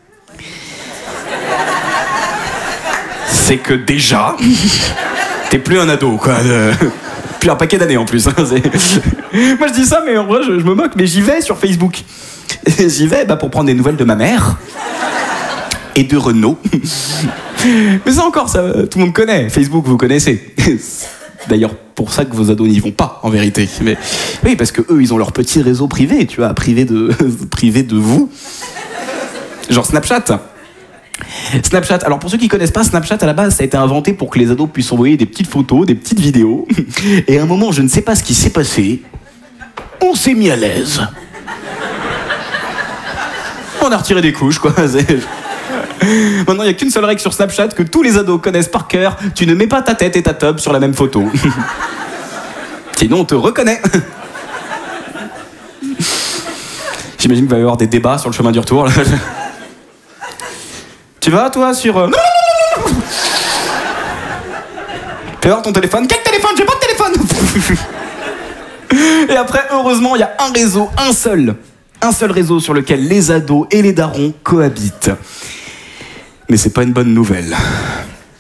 c'est que déjà, t'es plus un ado, quoi. Euh, plus un paquet d'années en plus. Hein, moi, je dis ça, mais en vrai, je, je me moque, mais j'y vais sur Facebook. J'y vais bah, pour prendre des nouvelles de ma mère et de Renaud. Mais ça encore, ça, tout le monde connaît. Facebook, vous connaissez. D'ailleurs, pour ça que vos ados n'y vont pas, en vérité. Mais oui, parce que eux, ils ont leur petit réseau privé, tu vois, privé de, privé de vous. Genre Snapchat. Snapchat. Alors pour ceux qui connaissent pas, Snapchat à la base, ça a été inventé pour que les ados puissent envoyer des petites photos, des petites vidéos. Et à un moment, je ne sais pas ce qui s'est passé. On s'est mis à l'aise. On a retiré des couches, quoi. Maintenant, il n'y a qu'une seule règle sur Snapchat que tous les ados connaissent par cœur. Tu ne mets pas ta tête et ta tub sur la même photo. Sinon, on te reconnaît. J'imagine qu'il va y avoir des débats sur le chemin du retour. Là. Tu vas, toi, sur... Euh... Fais voir ton téléphone. Quel téléphone? J'ai pas de téléphone. Et après, heureusement, il y a un réseau, un seul. Un seul réseau sur lequel les ados et les darons cohabitent. Mais c'est pas une bonne nouvelle.